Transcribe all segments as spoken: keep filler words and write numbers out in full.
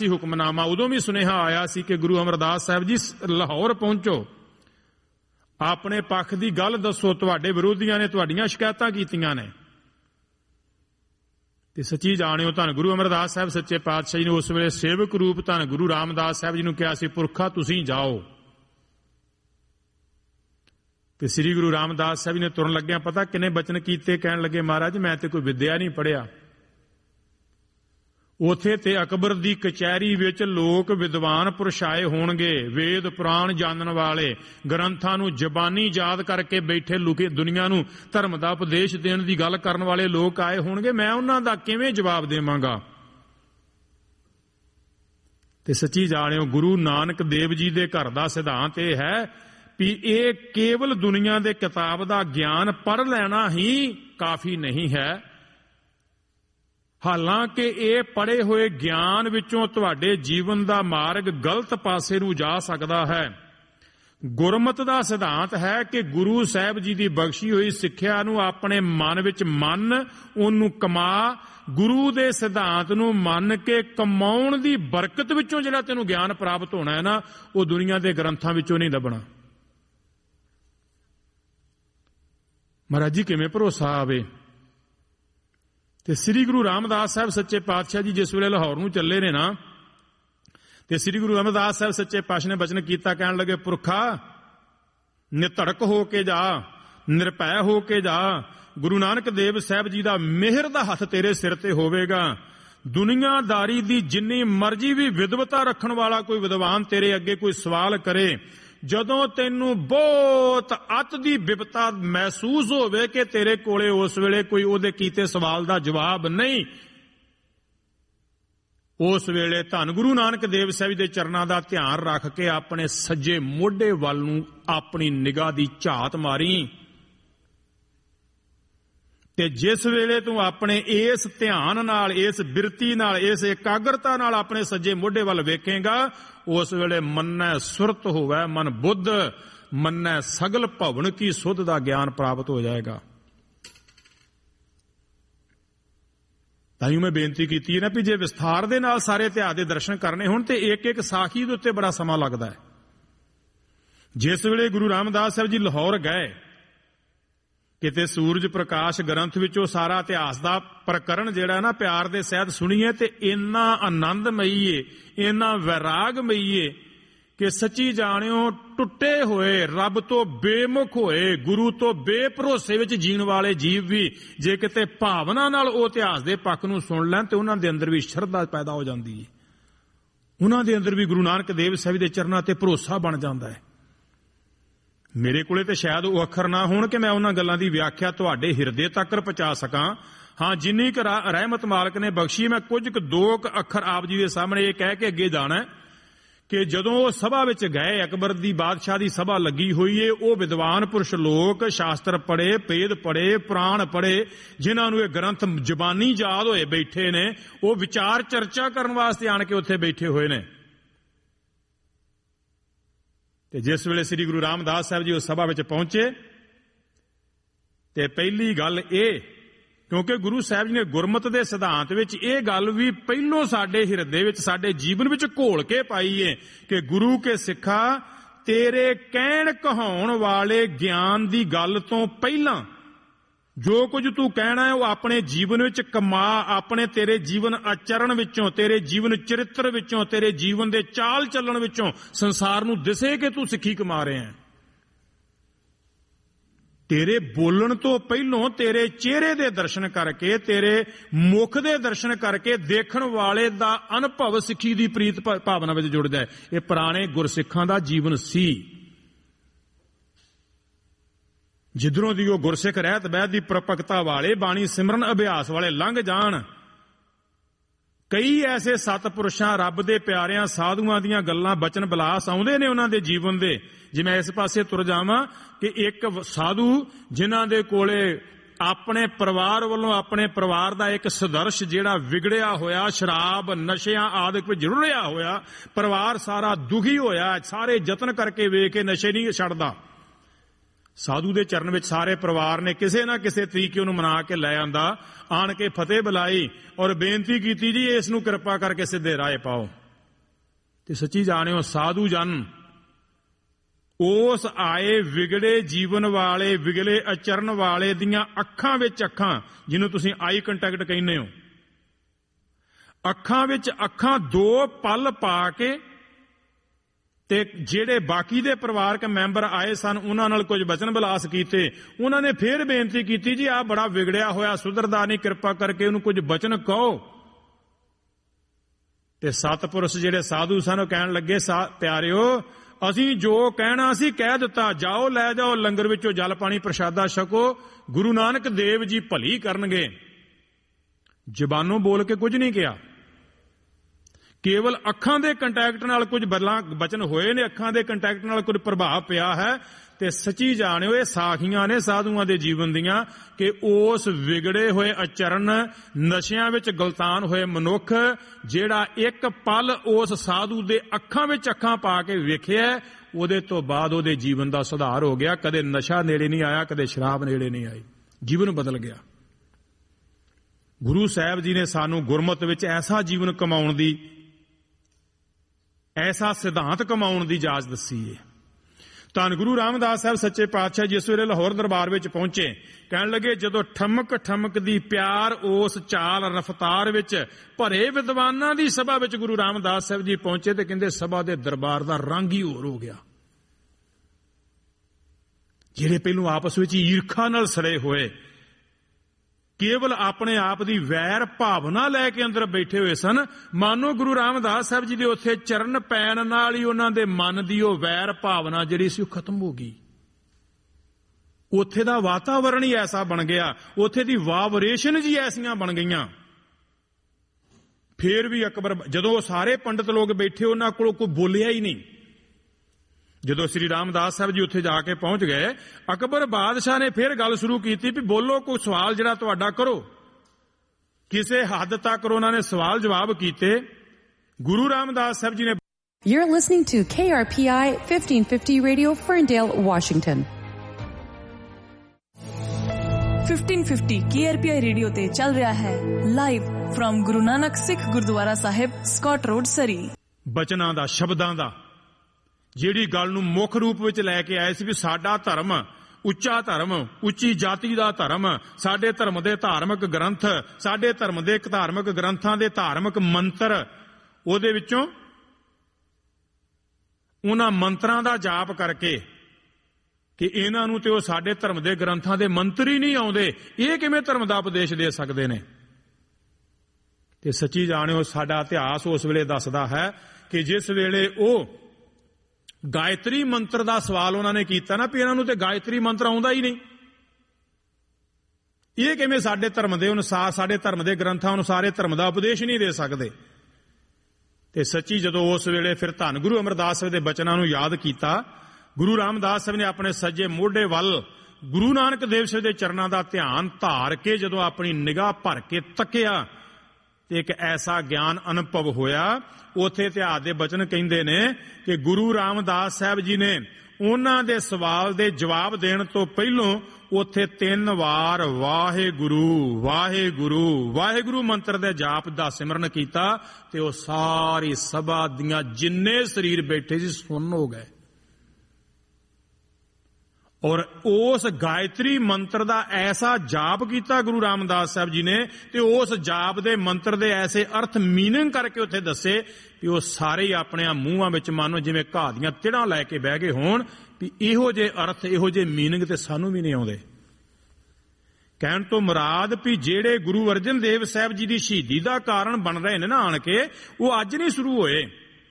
ਹੁਕਮਨਾਮਾ ਉਦੋਂ ਵੀ ਸੁਨੇਹਾ ਆਇਆ ਸੀ ਕਿ ਗੁਰੂ ਅਮਰਦਾਸ ਸਾਹਿਬ ਜੀ ਲਾਹੌਰ ਪਹੁੰਚੋ, ਆਪਣੇ ਪੱਖ ਦੀ ਗੱਲ ਦੱਸੋ, ਤੁਹਾਡੇ ਵਿਰੋਧੀਆਂ ਨੇ ਤੁਹਾਡੀਆਂ ਸ਼ਿਕਾਇਤਾਂ ਕੀਤੀਆਂ ਨੇ। ਤੇ ਸੱਚੀ ਜਾਣਿਓ ਧੰਨ ਗੁਰੂ ਅਮਰਦਾਸ ਸਾਹਿਬ ਸੱਚੇ ਪਾਤਸ਼ਾਹ ਜੀ ਨੇ ਉਸ ਵੇਲੇ ਸੇਵਕ ਰੂਪ ਧੰਨ ਗੁਰੂ ਰਾਮਦਾਸ ਸਾਹਿਬ ਜੀ ਨੂੰ ਕਿਹਾ ਸੀ, ਪੁਰਖਾ ਤੁਸੀਂ ਜਾਓ। ਤੇ ਸ੍ਰੀ ਗੁਰੂ ਰਾਮਦਾਸ ਸਾਹਿਬ ਜੀ ਨੇ ਤੁਰਨ ਲੱਗਿਆ ਪਤਾ ਕਿੰਨੇ ਬਚਨ ਕੀਤੇ, ਕਹਿਣ ਲੱਗੇ ਮਹਾਰਾਜ ਮੈਂ ਤੇ ਕੋਈ ਵਿਦਿਆ ਨਹੀਂ ਪੜ੍ਹਿਆ। ਉਥੇ ਤੇ ਅਕਬਰ ਦੀ ਕਚਹਿਰੀ ਵਿੱਚ ਲੋਕ ਵਿਦਵਾਨ ਪੁਰਸ਼ ਆਏ ਹੋਣਗੇ, ਵੇਦ ਪੁਰਾਣ ਜਾਣਨ ਵਾਲੇ, ਗ੍ਰੰਥਾਂ ਨੂੰ ਜ਼ਬਾਨੀ ਯਾਦ ਕਰਕੇ ਬੈਠੇ ਲੁਕੇ ਦੁਨੀਆ ਨੂੰ ਧਰਮ ਦਾ ਉਪਦੇਸ਼ ਦੇਣ ਦੀ ਗੱਲ ਕਰਨ ਵਾਲੇ ਲੋਕ ਆਏ ਹੋਣਗੇ, ਮੈਂ ਉਹਨਾਂ ਦਾ ਕਿਵੇਂ ਜਵਾਬ ਦੇਵਾਂਗਾ। ਤੇ ਸੱਚੀ ਜਾਣਿਓ ਗੁਰੂ ਨਾਨਕ ਦੇਵ ਜੀ ਦੇ ਘਰ ਦਾ ਸਿਧਾਂਤ ਇਹ ਹੈ ਵੀ ਇਹ ਕੇਵਲ ਦੁਨੀਆ ਦੇ ਕਿਤਾਬ ਦਾ ਗਿਆਨ ਪੜ੍ਹ ਲੈਣਾ ਹੀ ਕਾਫੀ ਨਹੀਂ ਹੈ। ਹਾਲਾਂਕਿ ਇਹ ਪੜ੍ਹੇ ਹੋਏ ਗਿਆਨ ਵਿੱਚੋਂ ਤੁਹਾਡੇ ਜੀਵਨ ਦਾ ਮਾਰਗ ਗਲਤ ਪਾਸੇ ਨੂੰ ਜਾ ਸਕਦਾ ਹੈ। ਗੁਰਮਤਿ ਦਾ ਸਿਧਾਂਤ ਹੈ ਕਿ ਗੁਰੂ ਸਾਹਿਬ ਜੀ ਦੀ ਬਖਸ਼ੀ ਹੋਈ ਸਿੱਖਿਆ ਨੂੰ ਆਪਣੇ ਮਨ ਵਿੱਚ ਮੰਨ, ਉਹਨੂੰ ਕਮਾ। ਗੁਰੂ ਦੇ ਸਿਧਾਂਤ ਨੂੰ ਮੰਨ ਕੇ ਕਮਾਉਣ ਦੀ ਬਰਕਤ ਵਿੱਚੋਂ ਜਿਹੜਾ ਤੈਨੂੰ ਗਿਆਨ ਪ੍ਰਾਪਤ ਹੋਣਾ ਹੈ ਨਾ, ਉਹ ਦੁਨੀਆ ਦੇ ਗ੍ਰੰਥਾਂ ਵਿੱਚੋਂ ਨਹੀਂ ਲੱਭਣਾ। ਮਹਾਰਾਜ ਜੀ ਕਿਵੇਂ ਭਰੋਸਾ ਆਵੇ। ਤੇ ਸ੍ਰੀ ਗੁਰੂ ਰਾਮਦਾਸ ਸਾਹਿਬ ਸੱਚੇ ਪਾਤਸ਼ਾਹ ਜੀ ਜਿਸ ਵੇਲੇ ਲਾਹੌਰ ਨੂੰ ਚੱਲੇ ਨੇ ਨਾ, ਤੇ ਸ੍ਰੀ ਗੁਰੂ ਰਾਮਦਾਸ ਸਾਹਿਬ ਸੱਚੇ ਪਾਤਸ਼ਾਹ ਨੇ ਬਚਨ ਕੀਤਾ, ਕਹਿਣ ਲੱਗੇ ਪੁਰਖਾ ਨਿਧੜਕ ਹੋ ਕੇ ਜਾ, ਨਿਰਭੈ ਹੋ ਕੇ ਜਾ। ਗੁਰੂ ਨਾਨਕ ਦੇਵ ਸਾਹਿਬ ਜੀ ਦਾ ਮਿਹਰ ਦਾ ਹੱਥ ਤੇਰੇ ਸਿਰ ਤੇ ਹੋਵੇਗਾ। ਦੁਨੀਆਦਾਰੀ ਦੀ ਜਿੰਨੀ ਮਰਜ਼ੀ ਵੀ ਵਿਦਵਤਾ ਰੱਖਣ ਵਾਲਾ ਕੋਈ ਵਿਦਵਾਨ ਤੇਰੇ ਅੱਗੇ ਕੋਈ ਸਵਾਲ ਕਰੇ, ਜਦੋਂ ਤੈਨੂੰ ਬਹੁਤ ਅਤ ਦੀ ਬਿਪਤਾ ਮਹਿਸੂਸ ਹੋਵੇ ਕਿ ਤੇਰੇ ਕੋਲੇ ਉਸ ਵੇਲੇ ਕੋਈ ਉਹਦੇ ਕੀਤੇ ਸਵਾਲ ਦਾ ਜਵਾਬ ਨਹੀਂ, ਉਸ ਵੇਲੇ ਧੰਨ ਗੁਰੂ ਨਾਨਕ ਦੇਵ ਸਾਹਿਬ ਦੇ ਚਰਨਾਂ ਦਾ ਧਿਆਨ ਰੱਖ ਕੇ ਆਪਣੇ ਸੱਜੇ ਮੋਢੇ ਵੱਲ ਨੂੰ ਆਪਣੀ ਨਿਗਾਹ ਦੀ ਝਾਤ ਮਾਰੀ। ਤੇ ਜਿਸ ਵੇਲੇ ਤੂੰ ਆਪਣੇ ਇਸ ਧਿਆਨ ਨਾਲ, ਇਸ ਬਿਰਤੀ ਨਾਲ, ਇਸ ਇਕਾਗਰਤਾ ਨਾਲ ਆਪਣੇ ਸੱਜੇ ਮੋਢੇ ਵੱਲ ਵੇਖੇਗਾ, ਉਸ ਵੇਲੇ ਮੰਨੈ ਸੁਰਤ ਹੋਵੇ ਮਨ ਬੁੱਧ, ਮੰਨੈ ਸਗਲ ਭਵਨ ਕੀ ਸੁਧ ਦਾ ਗਿਆਨ ਪ੍ਰਾਪਤ ਹੋ ਜਾਏਗਾ। ਤਾਈਓ ਮੈਂ ਬੇਨਤੀ ਕੀਤੀ ਹੈ ਨਾ ਵੀ ਜੇ ਵਿਸਥਾਰ ਦੇ ਨਾਲ ਸਾਰੇ ਇਤਿਹਾਸ ਦੇ ਦਰਸ਼ਨ ਕਰਨੇ ਹੋਣ ਤੇ ਇੱਕ ਇੱਕ ਸਾਖੀ ਦੇ ਉੱਤੇ ਬੜਾ ਸਮਾਂ ਲੱਗਦਾ ਹੈ। ਜਿਸ ਵੇਲੇ ਗੁਰੂ ਰਾਮਦਾਸ ਸਾਹਿਬ ਜੀ ਲਾਹੌਰ ਗਏ, ਕਿਤੇ ਸੂਰਜ ਪ੍ਰਕਾਸ਼ ਗ੍ਰੰਥ ਵਿੱਚੋਂ ਸਾਰਾ ਇਤਿਹਾਸ ਦਾ ਪ੍ਰਕਰਨ ਜਿਹੜਾ ਨਾ ਪਿਆਰ ਦੇ ਸਹਿਤ ਸੁਣੀਏ ਤੇ ਇੰਨਾ ਆਨੰਦਮਈ ਏ, ਇੰਨਾ ਵੈਰਾਗਮਈ ਏ ਕਿ ਸੱਚੀ ਜਾਣਿਓ ਟੁੱਟੇ ਹੋਏ, ਰੱਬ ਤੋਂ ਬੇਮੁਖ ਹੋਏ, ਗੁਰੂ ਤੋਂ ਬੇਭਰੋਸੇ ਵਿੱਚ ਜੀਣ ਵਾਲੇ ਜੀਵ ਵੀ ਜੇ ਕਿਤੇ ਭਾਵਨਾ ਨਾਲ ਉਹ ਇਤਿਹਾਸ ਦੇ ਪੱਖ ਨੂੰ ਸੁਣ ਲੈਣ ਤੇ ਉਹਨਾਂ ਦੇ ਅੰਦਰ ਵੀ ਸ਼ਰਧਾ ਪੈਦਾ ਹੋ ਜਾਂਦੀ ਹੈ। ਉਹਨਾਂ ਦੇ ਅੰਦਰ ਵੀ ਗੁਰੂ ਨਾਨਕ ਦੇਵ ਸਾਹਿਬ ਦੇ ਚਰਨਾਂ ਤੇ ਭਰੋਸਾ ਬਣ ਜਾਂਦਾ ਹੈ। ਮੇਰੇ ਕੋਲੇ ਤੇ ਸ਼ਾਇਦ ਉਹ ਅੱਖਰ ਨਾ ਹੋਣ ਕਿ ਮੈਂ ਉਹਨਾਂ ਗੱਲਾਂ ਦੀ ਵਿਆਖਿਆ ਤੁਹਾਡੇ ਹਿਰਦੇ ਤੱਕ ਪਹੁੰਚਾ ਸਕਾਂ। ਹਾਂ, ਜਿੰਨੀ ਕੁ ਰਹਿਮਤ ਮਾਲਕ ਨੇ ਬਖਸ਼ੀ, ਮੈਂ ਕੁਝ ਕੁ ਦੋ ਕੁ ਅੱਖਰ ਆਪ ਜੀ ਦੇ ਸਾਹਮਣੇ ਇਹ ਕਹਿ ਕੇ ਅੱਗੇ ਜਾਣਾ ਕਿ ਜਦੋਂ ਉਹ ਸਭਾ ਵਿੱਚ ਗਏ, ਅਕਬਰ ਦੀ ਬਾਦਸ਼ਾਹ ਦੀ ਸਭਾ ਲੱਗੀ ਹੋਈ ਏ, ਉਹ ਵਿਦਵਾਨ ਪੁਰਸ਼ ਲੋਕ ਸ਼ਾਸਤਰ ਪੜ੍ਹੇ, ਪੇਦ ਪੜ੍ਹੇ, ਪੁਰਾਣ ਪੜ੍ਹੇ, ਜਿਨ੍ਹਾਂ ਨੂੰ ਇਹ ਗ੍ਰੰਥ ਜ਼ਬਾਨੀ ਯਾਦ ਹੋਏ ਬੈਠੇ ਨੇ, ਉਹ ਵਿਚਾਰ ਚਰਚਾ ਕਰਨ ਵਾਸਤੇ ਆਣ ਕੇ ਉੱਥੇ ਬੈਠੇ ਹੋਏ ਨੇ। ਤੇ ਜਿਸ ਵੇਲੇ ਸ੍ਰੀ ਗੁਰੂ ਰਾਮਦਾਸ ਸਾਹਿਬ ਜੀ ਉਸ ਸਭਾ ਵਿੱਚ ਪਹੁੰਚੇ ਤੇ ਪਹਿਲੀ ਗੱਲ ਇਹ, ਕਿਉਂਕਿ ਗੁਰੂ ਸਾਹਿਬ ਜੀ ਨੇ ਗੁਰਮਤਿ ਦੇ ਸਿਧਾਂਤ ਵਿੱਚ ਇਹ ਗੱਲ ਵੀ ਪਹਿਲੋਂ ਸਾਡੇ ਹਿਰਦੇ ਵਿੱਚ, ਸਾਡੇ ਜੀਵਨ ਵਿੱਚ ਘੋਲ ਕੇ ਪਾਈ ਏ ਕਿ ਗੁਰੂ ਕੇ ਸਿੱਖਾ ਤੇਰੇ ਕਹਿਣ ਕਹਾਉਣ ਵਾਲੇ ਗਿਆਨ ਦੀ ਗੱਲ ਤੋਂ ਪਹਿਲਾਂ ਜੋ ਕੁਝ ਤੂੰ ਕਹਿਣਾ ਹੈ ਉਹ ਆਪਣੇ ਜੀਵਨ ਵਿੱਚ ਕਮਾ, ਆਪਣੇ ਤੇਰੇ ਜੀਵਨ ਆਚਰਣ ਵਿੱਚੋਂ, ਤੇਰੇ ਜੀਵਨ ਚਰਿੱਤਰ ਵਿੱਚੋਂ, ਤੇਰੇ ਜੀਵਨ ਦੇ ਚਾਲ ਚੱਲਣ ਵਿੱਚੋਂ ਸੰਸਾਰ ਨੂੰ ਦਿਸੇ ਕਿ ਤੂੰ ਸਿੱਖੀ ਕਮਾ ਰਿਹਾ ਹੈ। ਤੇਰੇ ਬੋਲਣ ਤੋਂ ਪਹਿਲੋਂ ਤੇਰੇ ਚਿਹਰੇ ਦੇ ਦਰਸ਼ਨ ਕਰਕੇ, ਤੇਰੇ ਮੁਖ ਦੇ ਦਰਸ਼ਨ ਕਰਕੇ ਦੇਖਣ ਵਾਲੇ ਦਾ ਅਨੁਭਵ ਸਿੱਖੀ ਦੀ ਪ੍ਰੀਤ ਭਾਵਨਾ ਵਿੱਚ ਜੁੜਦਾ ਹੈ। ਇਹ ਪੁਰਾਣੇ ਗੁਰਸਿੱਖਾਂ ਦਾ ਜੀਵਨ ਸੀ। ਜਿੱਧਰੋਂ ਦੀ ਉਹ ਗੁਰਸਿੱਖ ਰਹਿਤ ਬਹਿਤ ਦੀ ਪ੍ਰਪਕਤਾ ਵਾਲੇ, ਬਾਣੀ ਸਿਮਰਨ ਅਭਿਆਸ ਵਾਲੇ ਲੰਘ ਜਾਣ। ਕਈ ਐਸੇ ਸਤਿਪੁਰਸ਼ਾਂ, ਰੱਬ ਦੇ ਪਿਆਰਿਆਂ ਸਾਧੂਆਂ ਦੀਆਂ ਗੱਲਾਂ, ਬਚਨ ਬਿਲਾਸ ਆਉਂਦੇ ਨੇ ਉਹਨਾਂ ਦੇ ਜੀਵਨ ਦੇ। ਜੇ ਮੈਂ ਇਸ ਪਾਸੇ ਤੁਰ ਜਾਵਾਂ ਕਿ ਇੱਕ ਸਾਧੂ ਜਿਨ੍ਹਾਂ ਦੇ ਕੋਲੇ ਆਪਣੇ ਪਰਿਵਾਰ ਵੱਲੋਂ, ਆਪਣੇ ਪਰਿਵਾਰ ਦਾ ਇੱਕ ਸਦਰਸ਼ ਜਿਹੜਾ ਵਿਗੜਿਆ ਹੋਇਆ, ਸ਼ਰਾਬ ਨਸ਼ਿਆਂ ਆਦਿਕ ਵਿੱਚ ਰੁੜਿਆ ਹੋਇਆ, ਪਰਿਵਾਰ ਸਾਰਾ ਦੁਖੀ ਹੋਇਆ, ਸਾਰੇ ਯਤਨ ਕਰਕੇ ਵੇਖ ਕੇ ਨਸ਼ੇ ਨਹੀਂ ਛੱਡਦਾ। ਸਾਧੂ ਦੇ ਚਰਨ ਵਿੱਚ ਸਾਰੇ ਪਰਿਵਾਰ ਨੇ ਕਿਸੇ ਨਾ ਕਿਸੇ ਤਰੀਕੇ ਉਹਨੂੰ ਮਨਾ ਕੇ ਲੈ ਆਂਦਾ, ਆਣ ਕੇ ਫਤਿਹ ਬੁਲਾਈ ਔਰ ਬੇਨਤੀ ਕੀਤੀ, ਜੀ ਇਸ ਨੂੰ ਕਿਰਪਾ ਕਰਕੇ ਸਿੱਧੇ ਰਾਹ ਪਾਓ। ਤੇ ਸੱਚੀ ਜਾਣਿਓ ਸਾਧੂ ਜਨ ਉਸ ਆਏ ਵਿਗੜੇ ਜੀਵਨ ਵਾਲੇ, ਵਿਗੜੇ ਆਚਰਨ ਵਾਲੇ ਦੀਆਂ ਅੱਖਾਂ ਵਿੱਚ ਅੱਖਾਂ, ਜਿਹਨੂੰ ਤੁਸੀਂ ਆਈ ਕੰਟੈਕਟ ਕਹਿੰਦੇ ਹੋ, ਅੱਖਾਂ ਵਿੱਚ ਅੱਖਾਂ ਦੋ ਪਲ ਪਾ ਕੇ ਤੇ ਜਿਹੜੇ ਬਾਕੀ ਦੇ ਪਰਿਵਾਰਕ ਮੈਂਬਰ ਆਏ ਸਨ ਉਹਨਾਂ ਨਾਲ ਕੁਝ ਬਚਨ ਵਿਲਾਸ ਕੀਤੇ। ਉਹਨਾਂ ਨੇ ਫੇਰ ਬੇਨਤੀ ਕੀਤੀ, ਜੀ ਆਹ ਬੜਾ ਵਿਗੜਿਆ ਹੋਇਆ, ਸੁਧਰਦਾ ਨਹੀਂ, ਕਿਰਪਾ ਕਰਕੇ ਉਹਨੂੰ ਕੁਝ ਬਚਨ ਕਹੋ। ਤੇ ਸਤਪੁਰਸ਼ ਜਿਹੜੇ ਸਾਧੂ ਸਨ ਉਹ ਕਹਿਣ ਲੱਗੇ, ਪਿਆਰਿਓ ਅਸੀਂ ਜੋ ਕਹਿਣਾ ਸੀ ਕਹਿ ਦਿੱਤਾ, ਜਾਓ ਲੈ ਜਾਓ ਲੰਗਰ ਵਿੱਚੋਂ ਜਲ ਪਾਣੀ ਪ੍ਰਸ਼ਾਦਾ ਛਕੋ, ਗੁਰੂ ਨਾਨਕ ਦੇਵ ਜੀ ਭਲੀ ਕਰਨਗੇ। ਜ਼ਬਾਨੋਂ ਬੋਲ ਕੇ ਕੁਝ ਨਹੀਂ ਕਿਹਾ, ਕੇਵਲ ਅੱਖਾਂ ਦੇ ਕੰਟੈਕਟ ਨਾਲ ਕੁਝ ਬਦਲਾਂ ਬਚਨ ਹੋਏ ਨੇ, ਅੱਖਾਂ ਦੇ ਕੰਟੈਕਟ ਨਾਲ ਕੁਝ ਪ੍ਰਭਾਵ ਪਿਆ ਹੈ। ਤੇ ਸੱਚੀ ਜਾਣਿਓ ਇਹ ਸਾਖੀਆਂ ਨੇ ਸਾਧੂਆਂ ਦੇ ਜੀਵਨ ਦੀਆਂ, ਕਿ ਉਸ ਵਿਗੜੇ ਹੋਏ ਆਚਰਨ, ਨਸ਼ਿਆਂ ਵਿੱਚ ਗਲਤਾਨ ਹੋਏ ਮਨੁੱਖ ਜਿਹੜਾ ਇੱਕ ਪਲ ਉਸ ਸਾਧੂ ਦੇ ਅੱਖਾਂ ਵਿੱਚ ਅੱਖਾਂ ਪਾ ਕੇ ਵੇਖਿਆ, ਉਹਦੇ ਤੋਂ ਬਾਅਦ ਉਹਦੇ ਜੀਵਨ ਦਾ ਸੁਧਾਰ ਹੋ ਗਿਆ। ਕਦੇ ਨਸ਼ਾ ਨੇੜੇ ਨਹੀਂ ਆਇਆ, ਕਦੇ ਸ਼ਰਾਬ ਨੇੜੇ ਨਹੀਂ ਆਈ, ਜੀਵਨ ਬਦਲ ਗਿਆ। ਗੁਰੂ ਸਾਹਿਬ ਜੀ ਨੇ ਸਾਨੂੰ ਗੁਰਮਤਿ ਵਿੱਚ ਐਸਾ ਜੀਵਨ ਕਮਾਉਣ ਦੀ, ਐਸਾ ਸਿਧਾਂਤ ਕਮਾਉਣ ਦੀ ਜਾਚ ਦੱਸੀ ਹੈ। ਧੰਨ ਗੁਰੂ ਰਾਮਦਾਸ ਸਾਹਿਬ ਸੱਚੇ ਪਾਤਸ਼ਾਹ ਜਿਸ ਵੇਲੇ ਲਾਹੌਰ ਦਰਬਾਰ ਵਿੱਚ ਪਹੁੰਚੇ, ਕਹਿਣ ਲੱਗੇ ਜਦੋਂ ਠਮਕ ਠਮਕ ਦੀ ਪਿਆਰ ਉਸ ਚਾਲ ਰਫ਼ਤਾਰ ਵਿੱਚ ਭਰੇ ਵਿਦਵਾਨਾਂ ਦੀ ਸਭਾ ਵਿੱਚ ਗੁਰੂ ਰਾਮਦਾਸ ਸਾਹਿਬ ਜੀ ਪਹੁੰਚੇ, ਤੇ ਕਹਿੰਦੇ ਸਭਾ ਦੇ ਦਰਬਾਰ ਦਾ ਰੰਗ ਹੀ ਹੋਰ ਹੋ ਗਿਆ। ਜਿਹੜੇ ਪਹਿਲੋਂ ਆਪਸ ਵਿੱਚ ਈਰਖਾ ਨਾਲ ਸੜੇ ਹੋਏ, ਕੇਵਲ ਆਪਣੇ ਆਪ ਦੀ ਵੈਰ ਭਾਵਨਾ ਲੈ ਕੇ ਅੰਦਰ ਬੈਠੇ ਹੋਏ ਸਨ, ਮਾਨੋ ਗੁਰੂ ਰਾਮਦਾਸ ਸਾਹਿਬ ਜੀ ਦੇ ਉੱਥੇ ਚਰਨ ਪੈਣ ਨਾਲ ਹੀ ਉਹਨਾਂ ਦੇ ਮਨ ਦੀ ਉਹ ਵੈਰ ਭਾਵਨਾ ਜਿਹੜੀ ਸੀ ਉਹ ਖਤਮ ਹੋ ਗਈ। ਉੱਥੇ ਦਾ ਵਾਤਾਵਰਣ ਹੀ ਐਸਾ ਬਣ ਗਿਆ, ਉੱਥੇ ਦੀ ਵਾਈਬ੍ਰੇਸ਼ਨ ਜੀ ਐਸੀਆਂ ਬਣ ਗਈਆਂ। ਫੇਰ ਵੀ ਅਕਬਰ, ਜਦੋਂ ਸਾਰੇ ਪੰਡਤ ਲੋਕ ਬੈਠੇ, ਉਹਨਾਂ ਕੋਲ ਕੋਈ ਬੋਲਿਆ ਹੀ ਨਹੀਂ। ਜਦੋਂ ਸ੍ਰੀ ਰਾਮਦਾਸ ਸਾਹਿਬ ਜੀ ਉੱਥੇ ਜਾ ਕੇ ਪਹੁੰਚ ਗਏ, ਅਕਬਰ ਬਾਦਸ਼ਾਹ ਨੇ ਫਿਰ ਗੱਲ ਸ਼ੁਰੂ ਕੀਤੀ ਵੀ ਬੋਲੋ, ਕੋਈ ਸਵਾਲ ਜਿਹੜਾ ਤੁਹਾਡਾ ਕਰੋ। ਕਿਸੇ ਹੱਦ ਤੱਕ ਉਹਨਾਂ ਨੇ ਸਵਾਲ ਜਵਾਬ ਕੀਤੇ। ਗੁਰੂ ਰਾਮਦਾਸ ਸਾਹਿਬ ਜੀ ਨੇ You're listening to K R P I fifteen fifty Radio, Ferndale, Washington. fifteen fifty K R P I radio ਤੇ ਚੱਲ ਰਿਹਾ ਹੈ ਲਾਈਵ ਫਰਮ ਗੁਰੂ ਨਾਨਕ ਸਿੱਖ ਗੁਰਦੁਆਰਾ ਸਾਹਿਬ, ਸਕਾਟ ਰੋਡ, ਸਰੀ। ਬਚਨਾਂ ਦਾ, ਸ਼ਬਦਾਂ ਦਾ, ਜਿਹੜੀ ਗੱਲ ਨੂੰ ਮੁੱਖ ਰੂਪ ਵਿੱਚ ਲੈ ਕੇ ਆਏ ਸੀ ਵੀ ਸਾਡਾ ਧਰਮ ਉੱਚਾ ਧਰਮ, ਉੱਚੀ ਜਾਤੀ ਦਾ ਧਰਮ, ਸਾਡੇ ਧਰਮ ਦੇ ਧਾਰਮਿਕ ਗ੍ਰੰਥ, ਸਾਡੇ ਧਰਮ ਦੇ ਧਾਰਮਿਕ ਗ੍ਰੰਥਾਂ ਦੇ ਧਾਰਮਿਕ ਮੰਤਰ, ਉਹਦੇ ਵਿੱਚੋਂ ਉਹਨਾਂ ਮੰਤਰਾਂ ਦਾ ਜਾਪ ਕਰਕੇ ਕਿ ਇਹਨਾਂ ਨੂੰ ਤੇ ਉਹ ਸਾਡੇ ਧਰਮ ਦੇ ਗ੍ਰੰਥਾਂ ਦੇ ਮੰਤਰ ਹੀ ਨਹੀਂ ਆਉਂਦੇ, ਇਹ ਕਿਵੇਂ ਧਰਮ ਦਾ ਉਪਦੇਸ਼ ਦੇ ਸਕਦੇ ਨੇ। ਤੇ ਸੱਚੀ ਜਾਣਿਓ ਸਾਡਾ ਇਤਿਹਾਸ ਉਸ ਵੇਲੇ ਦੱਸਦਾ ਹੈ ਕਿ ਜਿਸ ਵੇਲੇ ਉਹ ਗਾਇਤਰੀ ਮੰਤਰ ਦਾ ਸਵਾਲ ਉਹਨਾਂ ਨੇ ਕੀਤਾ ਨਾ, ਵੀ ਇਹਨਾਂ ਨੂੰ ਤੇ ਗਾਇਤਰੀ ਮੰਤਰ ਆਉਂਦਾ ਹੀ ਨਹੀਂ, ਇਹ ਕਿਵੇਂ ਸਾਡੇ ਧਰਮ ਦੇ ਅਨੁਸਾਰ, ਸਾਡੇ ਧਰਮ ਦੇ ਗ੍ਰੰਥਾਂ ਅਨੁਸਾਰ ਇਹ ਧਰਮ ਦਾ ਉਪਦੇਸ਼ ਨਹੀਂ ਦੇ ਸਕਦੇ। ਤੇ ਸੱਚੀ ਜਦੋਂ ਉਸ ਵੇਲੇ ਫਿਰ ਧੰਨ ਗੁਰੂ ਅਮਰਦਾਸ ਸਾਹਿਬ ਦੇ ਬਚਨਾਂ ਨੂੰ ਯਾਦ ਕੀਤਾ, ਗੁਰੂ ਰਾਮਦਾਸ ਸਾਹਿਬ ਨੇ ਆਪਣੇ ਸੱਜੇ ਮੋਢੇ ਵੱਲ ਗੁਰੂ ਨਾਨਕ ਦੇਵ ਸਾਹਿਬ ਦੇ ਚਰਨਾਂ ਦਾ ਧਿਆਨ ਧਾਰ ਕੇ ਜਦੋਂ ਆਪਣੀ ਨਿਗਾਹ ਭਰ ਕੇ ਤੱਕਿਆ, ਤੇ ਇੱਕ ਐਸਾ ਗਿਆਨ ਅਨੁਭਵ ਹੋਇਆ। ਉੱਥੇ ਇਤਿਹਾਸ ਦੇ ਬਚਨ ਕਹਿੰਦੇ ਨੇ ਕਿ ਗੁਰੂ ਰਾਮਦਾਸ ਸਾਹਿਬ ਜੀ ਨੇ ਉਹਨਾਂ ਦੇ ਸਵਾਲ ਦੇ ਜਵਾਬ ਦੇਣ ਤੋਂ ਪਹਿਲੋਂ ਉੱਥੇ ਤਿੰਨ ਵਾਰ ਵਾਹਿਗੁਰੂ ਵਾਹਿਗੁਰੂ ਵਾਹਿਗੁਰੂ ਮੰਤਰ ਦੇ ਜਾਪ ਦਾ ਸਿਮਰਨ ਕੀਤਾ, ਤੇ ਉਹ ਸਾਰੀ ਸਭਾ ਦੀਆਂ ਜਿੰਨੇ ਸਰੀਰ ਬੈਠੇ ਸੀ ਸੁੰਨ ਹੋ ਗਏ। ਔਰ ਉਸ ਗਾਇਤਰੀ ਮੰਤਰ ਦਾ ਐਸਾ ਜਾਪ ਕੀਤਾ ਗੁਰੂ ਰਾਮਦਾਸ ਸਾਹਿਬ ਜੀ ਨੇ, ਤੇ ਉਸ ਜਾਪ ਦੇ ਮੰਤਰ ਦੇ ਐਸੇ ਅਰਥ ਮੀਨਿੰਗ ਕਰਕੇ ਉੱਥੇ ਦੱਸੇ ਕਿ ਉਹ ਸਾਰੇ ਹੀ ਆਪਣੇ ਮੂੰਹਾਂ ਵਿੱਚ ਮਾਨੋ ਜਿਵੇਂ ਘਾਹ ਦੀਆਂ ਤਿੜਾਂ ਲੈ ਕੇ ਬਹਿ ਗਏ ਹੋਣ, ਵੀ ਇਹੋ ਜਿਹੇ ਅਰਥ, ਇਹੋ ਜਿਹੇ ਮੀਨਿੰਗ ਤੇ ਸਾਨੂੰ ਵੀ ਨਹੀਂ ਆਉਂਦੇ। ਕਹਿਣ ਤੋਂ ਮੁਰਾਦ ਵੀ ਜਿਹੜੇ ਗੁਰੂ ਅਰਜਨ ਦੇਵ ਸਾਹਿਬ ਜੀ ਦੀ ਸ਼ਹੀਦੀ ਦਾ ਕਾਰਨ ਬਣ ਰਹੇ ਨੇ ਨਾ ਆਣ ਕੇ, ਉਹ ਅੱਜ ਨਹੀਂ ਸ਼ੁਰੂ ਹੋਏ।